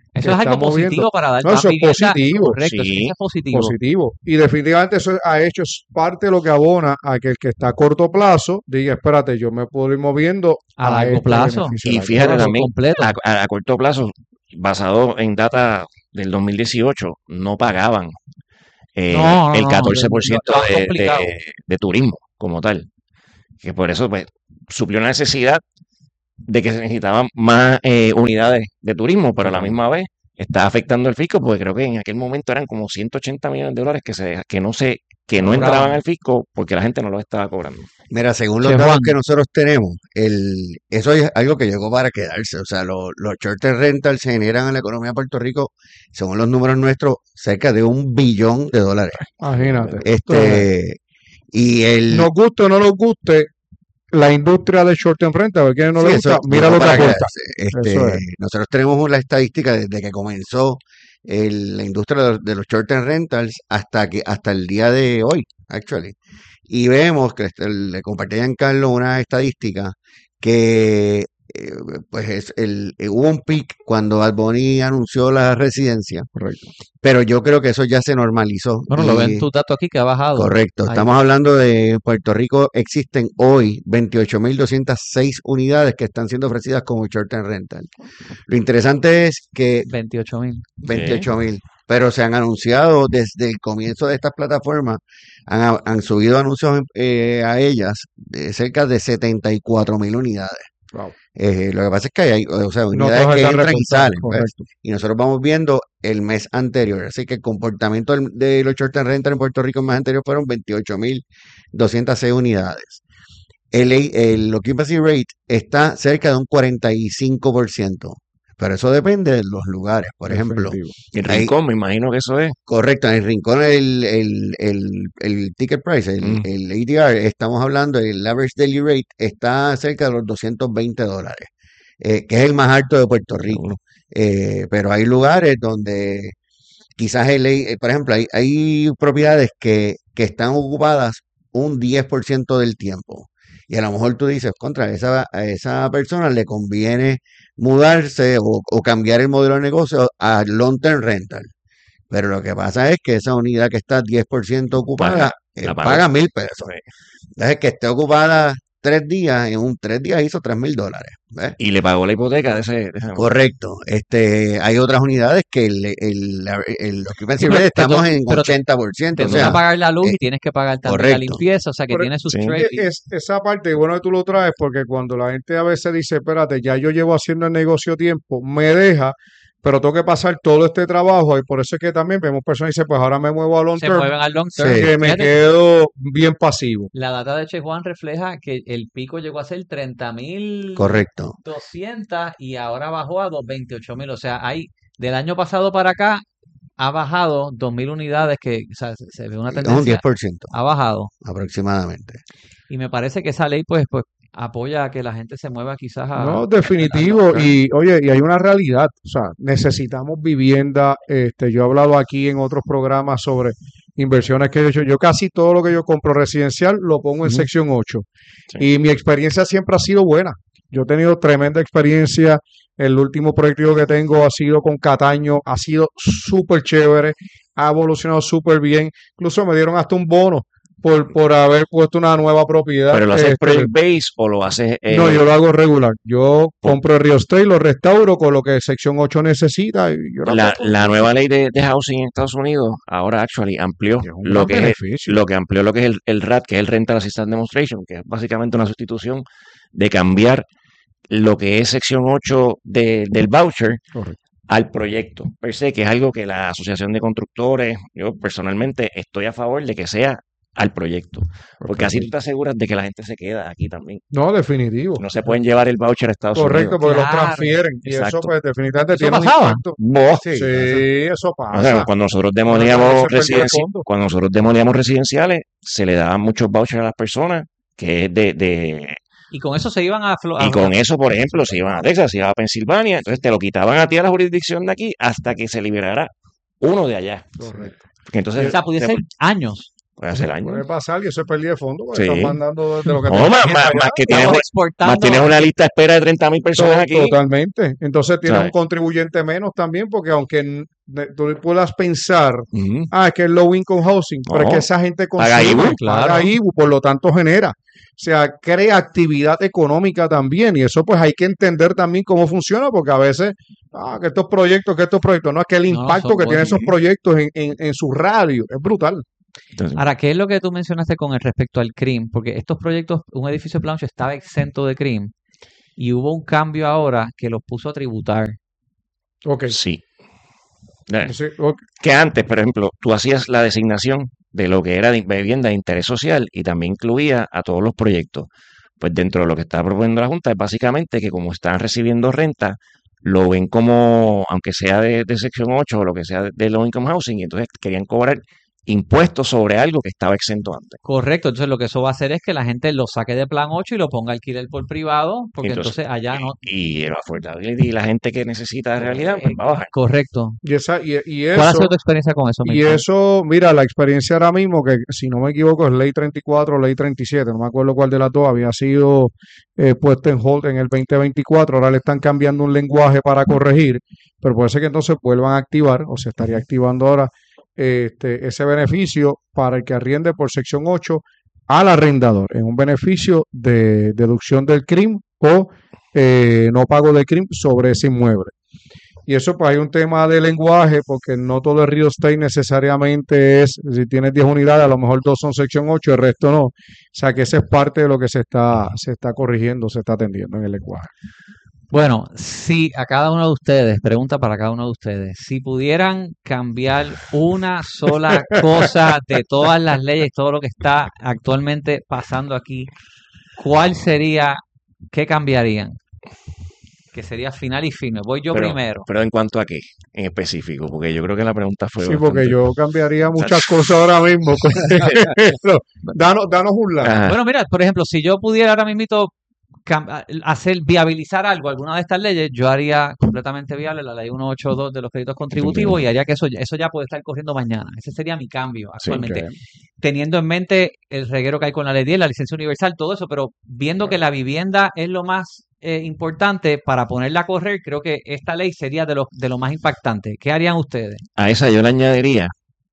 Speaker 1: Eso es algo
Speaker 2: estamos
Speaker 1: positivo
Speaker 2: viendo.
Speaker 1: para dar
Speaker 2: No,
Speaker 1: más
Speaker 2: eso es
Speaker 1: vivienda.
Speaker 2: positivo.
Speaker 1: Correcto,
Speaker 3: Sí.
Speaker 1: eso es positivo.
Speaker 2: Positivo. Y definitivamente eso ha hecho es parte de lo que abona a que el que está a corto plazo diga, espérate, yo me puedo ir moviendo
Speaker 1: A
Speaker 2: a
Speaker 1: largo
Speaker 2: este
Speaker 1: plazo.
Speaker 2: beneficio a
Speaker 3: Y
Speaker 2: largo
Speaker 3: fíjate
Speaker 2: plazo.
Speaker 3: también,
Speaker 1: completo.
Speaker 3: a, a- a corto plazo, basado en data del dos mil dieciocho, no pagaban eh,
Speaker 1: No, no,
Speaker 3: el
Speaker 1: no,
Speaker 3: catorce por ciento
Speaker 1: lo- lo han
Speaker 3: de,
Speaker 1: complicado.
Speaker 3: de- de turismo como tal. Que por eso pues, suplió una necesidad de que se necesitaban más eh, unidades de turismo, pero a la
Speaker 2: Claro.
Speaker 3: misma vez está afectando el fisco, porque creo que en aquel momento eran como ciento ochenta millones de dólares que se que no se que no
Speaker 1: Cobraban.
Speaker 3: entraban al fisco porque la gente no lo estaba cobrando.
Speaker 4: Mira, según los
Speaker 1: Che,
Speaker 4: datos
Speaker 1: Juan.
Speaker 4: que nosotros tenemos, el, eso es algo que llegó para quedarse. O sea, lo- los short-term rentals se generan en la economía de Puerto Rico, según los números nuestros, cerca de un billón de dólares.
Speaker 2: Imagínate.
Speaker 4: Este, y el,
Speaker 2: Nos guste o no nos guste, la industria de short term rental, a ver quién no
Speaker 4: sí,
Speaker 2: le
Speaker 4: eso
Speaker 2: gusta, mira
Speaker 4: llegó
Speaker 2: lo que
Speaker 4: para
Speaker 2: aporta.
Speaker 4: quedarse. Este,
Speaker 2: Eso es.
Speaker 4: nosotros tenemos la estadística desde que comenzó el- la industria de los, de los short-term rentals hasta que hasta el día de hoy, actually. Y vemos que este, le compartí a Giancarlo una estadística que eh, pues es el, eh, hubo un pic cuando Bad Bunny anunció la residencia,
Speaker 2: Correcto.
Speaker 4: pero yo creo que eso ya se normalizó.
Speaker 1: Bueno, lo ven
Speaker 4: y-
Speaker 1: tus datos aquí que ha bajado.
Speaker 4: Correcto,
Speaker 1: Ahí.
Speaker 4: estamos hablando de Puerto Rico, existen hoy veintiocho mil doscientas seis unidades que están siendo ofrecidas como short-term rental. Lo interesante es que
Speaker 1: veintiocho mil.
Speaker 4: veintiocho mil, pero se han anunciado desde el comienzo de estas plataformas, han, han subido anuncios eh, a ellas de cerca de setenta y cuatro mil unidades.
Speaker 2: Wow.
Speaker 4: Eh, lo que pasa es que hay, o sea,
Speaker 2: No
Speaker 4: unidades
Speaker 2: todos
Speaker 4: que
Speaker 2: están
Speaker 4: entran y
Speaker 2: reportados,
Speaker 4: salen, pues,
Speaker 2: correcto.
Speaker 4: y nosotros vamos viendo el mes anterior. Así que el comportamiento del- de los short term rental en Puerto Rico el mes anterior fueron veintiocho mil doscientas seis unidades. El, el occupancy rate está cerca de un cuarenta y cinco por ciento, pero eso depende de los lugares. Por ejemplo,
Speaker 2: Definitivo.
Speaker 3: El
Speaker 4: Ahí-
Speaker 3: rincón, me imagino que eso es.
Speaker 4: correcto, en el rincón el, el, el, el ticket price, el,
Speaker 3: Mm.
Speaker 4: el A D R, estamos hablando, el average daily rate está cerca de los doscientos veinte dólares, eh, que es el más alto de Puerto Rico. Eh, pero hay lugares donde quizás, el, eh, por ejemplo, hay, hay propiedades que, que están ocupadas un diez por ciento del tiempo. Y a lo mejor tú dices, contra esa, a esa persona le conviene mudarse o, o cambiar el modelo de negocio a long term rental. Pero lo que pasa es que esa unidad que está diez por ciento ocupada
Speaker 3: Paga,
Speaker 4: eh,
Speaker 3: la paga.
Speaker 4: paga mil pesos. Entonces, que esté ocupada tres días, en un tres días hizo tres mil dólares. ¿Ves?
Speaker 3: Y le pagó la hipoteca de ese. de ese-
Speaker 4: Correcto. Este, hay otras unidades que el, el, el occupancy
Speaker 1: Sí, pero
Speaker 4: rate
Speaker 1: te
Speaker 4: estamos
Speaker 1: to-
Speaker 4: en
Speaker 1: pero te-
Speaker 4: ochenta por ciento.
Speaker 1: Te
Speaker 4: O
Speaker 1: toca
Speaker 4: sea,
Speaker 1: pagar la luz
Speaker 4: eh,
Speaker 1: y tienes que pagar también la
Speaker 4: correcto.
Speaker 1: limpieza, o sea que
Speaker 2: Pero
Speaker 1: tiene sus
Speaker 3: sí.
Speaker 1: trades.
Speaker 2: E- Es, esa parte, bueno que tú lo traes, porque cuando la gente a veces dice, espérate, ya yo llevo haciendo el negocio tiempo, me deja, pero tengo que pasar todo este trabajo, y por eso es que también vemos personas que dicen, pues ahora me muevo a long
Speaker 1: Se
Speaker 2: term,
Speaker 1: mueven al long term.
Speaker 4: Sí.
Speaker 2: que me
Speaker 1: Fíjate,
Speaker 2: quedo bien pasivo.
Speaker 1: la data de Che Juan refleja que el pico llegó a ser treinta mil
Speaker 4: correcto.
Speaker 1: doscientos y ahora bajó a veintiocho mil. O sea, hay del año pasado para acá ha bajado dos mil unidades, que o sea, se, se ve una
Speaker 4: Es un
Speaker 1: tendencia,
Speaker 4: diez por ciento
Speaker 1: ha bajado.
Speaker 4: aproximadamente.
Speaker 1: Y me parece que esa ley pues, pues apoya a que la gente se mueva quizás a...
Speaker 2: No,
Speaker 1: a
Speaker 2: definitivo.
Speaker 1: long term.
Speaker 2: Y oye, y hay una realidad. O sea, necesitamos vivienda. Este, yo he hablado aquí en otros programas sobre inversiones que he hecho. Yo casi todo lo que yo compro residencial lo pongo en
Speaker 4: Ujú.
Speaker 2: sección ocho.
Speaker 3: Sí.
Speaker 2: Y mi experiencia siempre ha sido buena. Yo he tenido tremenda experiencia. El último proyecto que tengo ha sido con Cataño. Ha sido súper chévere. Ha evolucionado súper bien. Incluso me dieron hasta un bono por, por haber puesto una nueva propiedad.
Speaker 3: Pero lo haces
Speaker 2: Este,
Speaker 3: project base o lo haces. eh,
Speaker 2: no, yo lo hago regular. Yo compro el real estate, lo restauro con lo que sección ocho necesita. Y yo lo
Speaker 3: La,
Speaker 2: hago.
Speaker 3: la nueva ley de, de housing en Estados Unidos ahora actually amplió
Speaker 2: Que es un
Speaker 3: lo
Speaker 2: gran
Speaker 3: que es,
Speaker 2: beneficio.
Speaker 3: lo que amplió lo que es el, el R A T, que es el Rental Assistance Demonstration, que es básicamente una sustitución de cambiar lo que es sección ocho de, del voucher
Speaker 2: Correcto.
Speaker 3: al proyecto per se, que es algo que la Asociación de Constructores, yo personalmente estoy a favor de que sea al proyecto, porque así tú te aseguras de que la gente se queda aquí también.
Speaker 2: No, definitivo.
Speaker 3: No se pueden llevar el voucher a Estados
Speaker 2: Correcto,
Speaker 3: Unidos.
Speaker 2: porque los
Speaker 1: Claro.
Speaker 2: transfieren. Y eso,
Speaker 3: Exacto.
Speaker 2: pues, definitivamente
Speaker 1: ¿Eso
Speaker 2: tiene un
Speaker 1: pasaba?
Speaker 2: impacto.
Speaker 3: Vos.
Speaker 2: Sí,
Speaker 4: Sí,
Speaker 2: eso
Speaker 3: O sea,
Speaker 2: pasa.
Speaker 3: cuando nosotros
Speaker 2: Pero
Speaker 3: demolíamos
Speaker 2: se perdió el
Speaker 3: residenci-
Speaker 2: fondo.
Speaker 3: cuando nosotros demolíamos residenciales, se le daban muchos vouchers a las personas, que es de, de
Speaker 1: Y con eso se iban a... Flo- a-
Speaker 3: y con eso, por ejemplo, se iban a Texas, se iban a Pensilvania, entonces te lo quitaban a ti a la jurisdicción de aquí hasta que se liberara uno de allá.
Speaker 2: Correcto.
Speaker 3: Porque entonces,
Speaker 1: o sea, pudiese ser años.
Speaker 3: puede hacer daño.
Speaker 2: Puede pasar y eso es pérdida de fondo, porque
Speaker 3: Sí.
Speaker 2: están mandando de lo que
Speaker 3: No,
Speaker 2: te-
Speaker 3: más, más, más que tienes,
Speaker 1: Estamos
Speaker 3: más
Speaker 1: exportando.
Speaker 3: tienes una lista de espera de treinta mil personas
Speaker 2: To-
Speaker 3: aquí.
Speaker 2: Totalmente. Entonces tienes
Speaker 3: ¿Sabes?
Speaker 2: un contribuyente menos también, porque aunque n- de- tú puedas pensar,
Speaker 3: Ujú.
Speaker 2: ah, es que es low income housing, pero es
Speaker 3: No.
Speaker 2: que esa gente
Speaker 3: Paga
Speaker 2: consume,
Speaker 3: I B U.
Speaker 2: paga
Speaker 1: Claro.
Speaker 2: I B U, por lo tanto genera. O sea, crea actividad económica también, y eso pues hay que entender también cómo funciona, porque a veces, ah, que estos proyectos, que estos proyectos, no es que el
Speaker 1: No,
Speaker 2: impacto
Speaker 1: son
Speaker 2: que tienen esos
Speaker 3: buenos.
Speaker 2: proyectos en, en, en su radio es brutal.
Speaker 3: Entonces,
Speaker 1: Ahora, ¿qué es lo que tú mencionaste con el respecto al C R I M? Porque estos proyectos, un edificio de plancha estaba exento de C R I M y hubo un cambio ahora que los puso a tributar.
Speaker 2: Ok.
Speaker 3: sí. Eh,
Speaker 2: Sí, ok.
Speaker 3: Que antes, por ejemplo, tú hacías la designación de lo que era de vivienda de interés social y también incluía a todos los proyectos. Pues dentro de lo que está proponiendo la Junta es básicamente que como están recibiendo renta, lo ven como, aunque sea de, de sección ocho o lo que sea de, de low income housing, y entonces querían cobrar impuestos sobre algo que estaba exento antes.
Speaker 1: Correcto, entonces lo que eso va a hacer es que la gente lo saque de plan ocho y lo ponga a alquiler por privado, porque
Speaker 3: Entonces,
Speaker 1: entonces allá no.
Speaker 3: Y el affordability y la gente que necesita de realidad, pues va a bajar.
Speaker 1: Correcto.
Speaker 2: Y, esa, y, y
Speaker 1: ¿Cuál ha
Speaker 2: eso,
Speaker 1: sido tu experiencia con eso,
Speaker 2: y
Speaker 1: Milton?
Speaker 2: eso, mira, la experiencia ahora mismo, que si no me equivoco es ley treinta y cuatro o ley treinta y siete, no me acuerdo cuál de las dos había sido eh, puesta en hold en el veinte veinticuatro, ahora le están cambiando un lenguaje para corregir, pero puede ser que entonces vuelvan a activar, o se estaría activando ahora este, ese beneficio para el que arriende por sección ocho al arrendador, en un beneficio de deducción del C R I M o eh, no pago de C R I M sobre ese inmueble. Y eso pues hay un tema de lenguaje, porque no todo el real estate necesariamente es, si tienes diez unidades, a lo mejor dos son sección ocho, el resto no. O sea que esa es parte de lo que se está, se está corrigiendo, se está atendiendo en el lenguaje.
Speaker 1: Bueno, si a cada uno de ustedes, pregunta para cada uno de ustedes, si pudieran cambiar una sola cosa de todas las leyes, todo lo que está actualmente pasando aquí, ¿cuál sería, qué cambiarían? Que sería final y fino. Voy yo
Speaker 3: Pero,
Speaker 1: primero.
Speaker 3: pero en cuanto a qué, en específico, porque yo creo que la pregunta fue
Speaker 2: Sí, porque
Speaker 3: bastante-
Speaker 2: yo cambiaría muchas cosas ahora mismo. Pero danos, danos un lado.
Speaker 3: Ajá.
Speaker 1: Bueno, mira, por ejemplo, si yo pudiera ahora mismo hacer, viabilizar algo, alguna de estas leyes, yo haría completamente viable la ley ciento ochenta y dos de los créditos contributivos y haría que eso, eso ya puede estar corriendo mañana. Ese sería mi cambio
Speaker 3: Sí,
Speaker 1: actualmente.
Speaker 2: Ok.
Speaker 1: Teniendo en mente el reguero que hay con la ley diez, la licencia universal, todo eso, pero viendo que la vivienda es lo más eh, importante para ponerla a correr, creo que esta ley sería de lo, de lo más impactante. ¿Qué harían ustedes?
Speaker 3: A esa yo le añadiría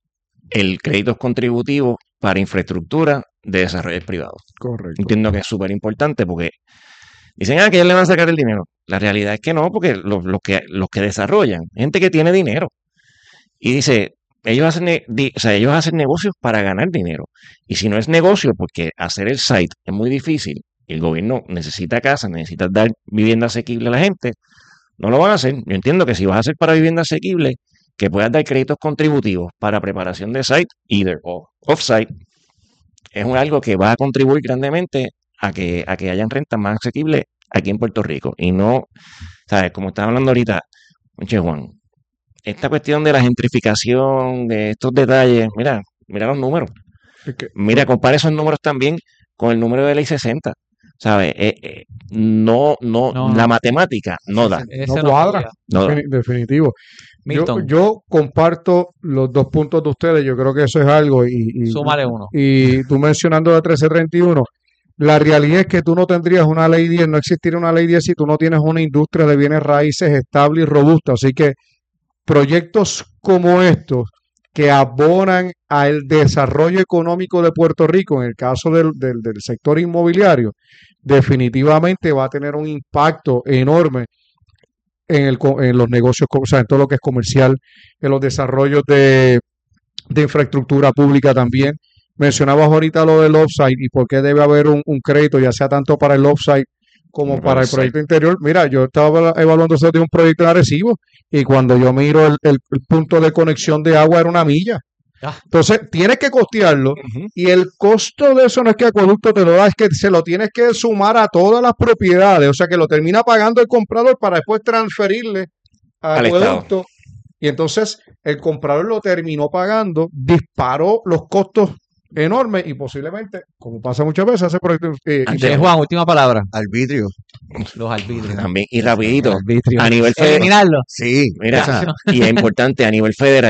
Speaker 3: el crédito contributivo para infraestructura de desarrollo privado.
Speaker 2: Correcto.
Speaker 3: Entiendo que es súper importante porque dicen ah, que ellos le van a sacar el dinero. La realidad es que no, porque los, los que, los que desarrollan, gente que tiene dinero. Y dice, ellos hacen, ne- di- o sea, ellos hacen negocios para ganar dinero. Y si no es negocio, porque hacer el site es muy difícil, y el gobierno necesita casa, necesita dar vivienda asequible a la gente, no lo van a hacer. Yo entiendo que si vas a hacer para vivienda asequible, que puedas dar créditos contributivos para preparación de site, either o off-site, es un- algo que va a contribuir grandemente a que, a que hayan rentas más asequibles aquí en Puerto Rico. Y no, ¿sabes? Como estaba hablando ahorita, Che Juan, esta cuestión de la gentrificación, de estos detalles, mira, mira los números.
Speaker 2: Es que-
Speaker 3: Mira, compara esos números también con el número de ley sesenta. ¿Sabes? Eh, eh, no, no,
Speaker 1: No,
Speaker 3: la
Speaker 1: no.
Speaker 3: matemática no da.
Speaker 1: Ese
Speaker 2: no
Speaker 1: no
Speaker 2: cuadra.
Speaker 1: podía.
Speaker 3: No da.
Speaker 2: Defini- Definitivo. Yo,
Speaker 1: Milton,
Speaker 2: yo comparto los dos puntos de ustedes, yo creo que eso es algo, y, y,
Speaker 1: súmale uno.
Speaker 2: y tú mencionando la trece treinta y uno, la realidad es que tú no tendrías una ley diez, no existiría una ley diez si tú no tienes una industria de bienes raíces estable y robusta. Así que proyectos como estos que abonan al desarrollo económico de Puerto Rico, en el caso del, del, del sector inmobiliario, definitivamente va a tener un impacto enorme en, el, co- en los negocios, co- o sea, en todo lo que es comercial, en los desarrollos de, de infraestructura pública también. Mencionabas ahorita lo del offsite y por qué debe haber un, un crédito, ya sea tanto para el offsite como
Speaker 3: Como
Speaker 2: para
Speaker 3: para
Speaker 2: el
Speaker 3: el site.
Speaker 2: proyecto interior. Mira, yo estaba evaluando eso de un proyecto en Arecibo y cuando yo miro el, el- el punto de conexión de agua era una milla.
Speaker 1: Ah.
Speaker 2: Entonces, tienes que costearlo
Speaker 3: Ujú.
Speaker 2: y el costo de eso no es que Acueducto te lo da, es que se lo tienes que sumar a todas las propiedades, o sea que lo termina pagando el comprador para después transferirle a
Speaker 3: Al
Speaker 2: Acueducto. Y entonces el comprador lo terminó pagando, disparó los costos enormes y posiblemente, como pasa muchas veces, hace proyectos. eh,
Speaker 3: Antes-
Speaker 1: Eh, Juan, última palabra.
Speaker 4: Arbitrio.
Speaker 1: Los arbitrios.
Speaker 3: También, y rapidito,
Speaker 1: Los arbitrios.
Speaker 3: a nivel federal,
Speaker 1: Eliminarlo.
Speaker 3: sí, mira,
Speaker 4: Esa-
Speaker 3: y es importante a nivel federal,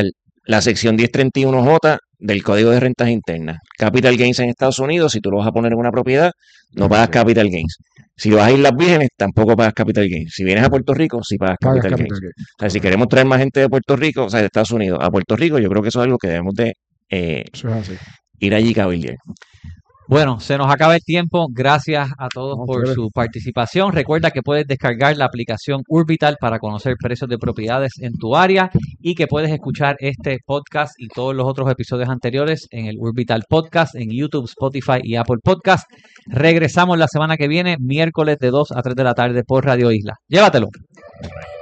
Speaker 3: la sección diez treinta y uno J del Código de Rentas Internas. Capital Gains en Estados Unidos, si tú lo vas a poner en una propiedad, no pagas Capital Gains. Si vas a Islas Vírgenes, tampoco pagas Capital Gains. Si vienes a Puerto Rico, sí pagas
Speaker 2: Pagas
Speaker 3: Capital
Speaker 2: capital
Speaker 3: Gains.
Speaker 2: gains.
Speaker 3: O sea, si queremos traer más gente de Puerto Rico, o sea, de Estados Unidos a Puerto Rico, yo creo que eso es algo que debemos de eh,
Speaker 2: Eso es así.
Speaker 3: ir allí cabildear.
Speaker 1: Bueno, se nos acaba el tiempo. Gracias a todos
Speaker 2: No,
Speaker 1: por
Speaker 2: chévere.
Speaker 1: su participación. Recuerda que puedes descargar la aplicación Urbital para conocer precios de propiedades en tu área y que puedes escuchar este podcast y todos los otros episodios anteriores en el Urbital Podcast, en YouTube, Spotify y Apple Podcast. Regresamos la semana que viene, miércoles de dos a tres de la tarde por Radio Isla. Llévatelo.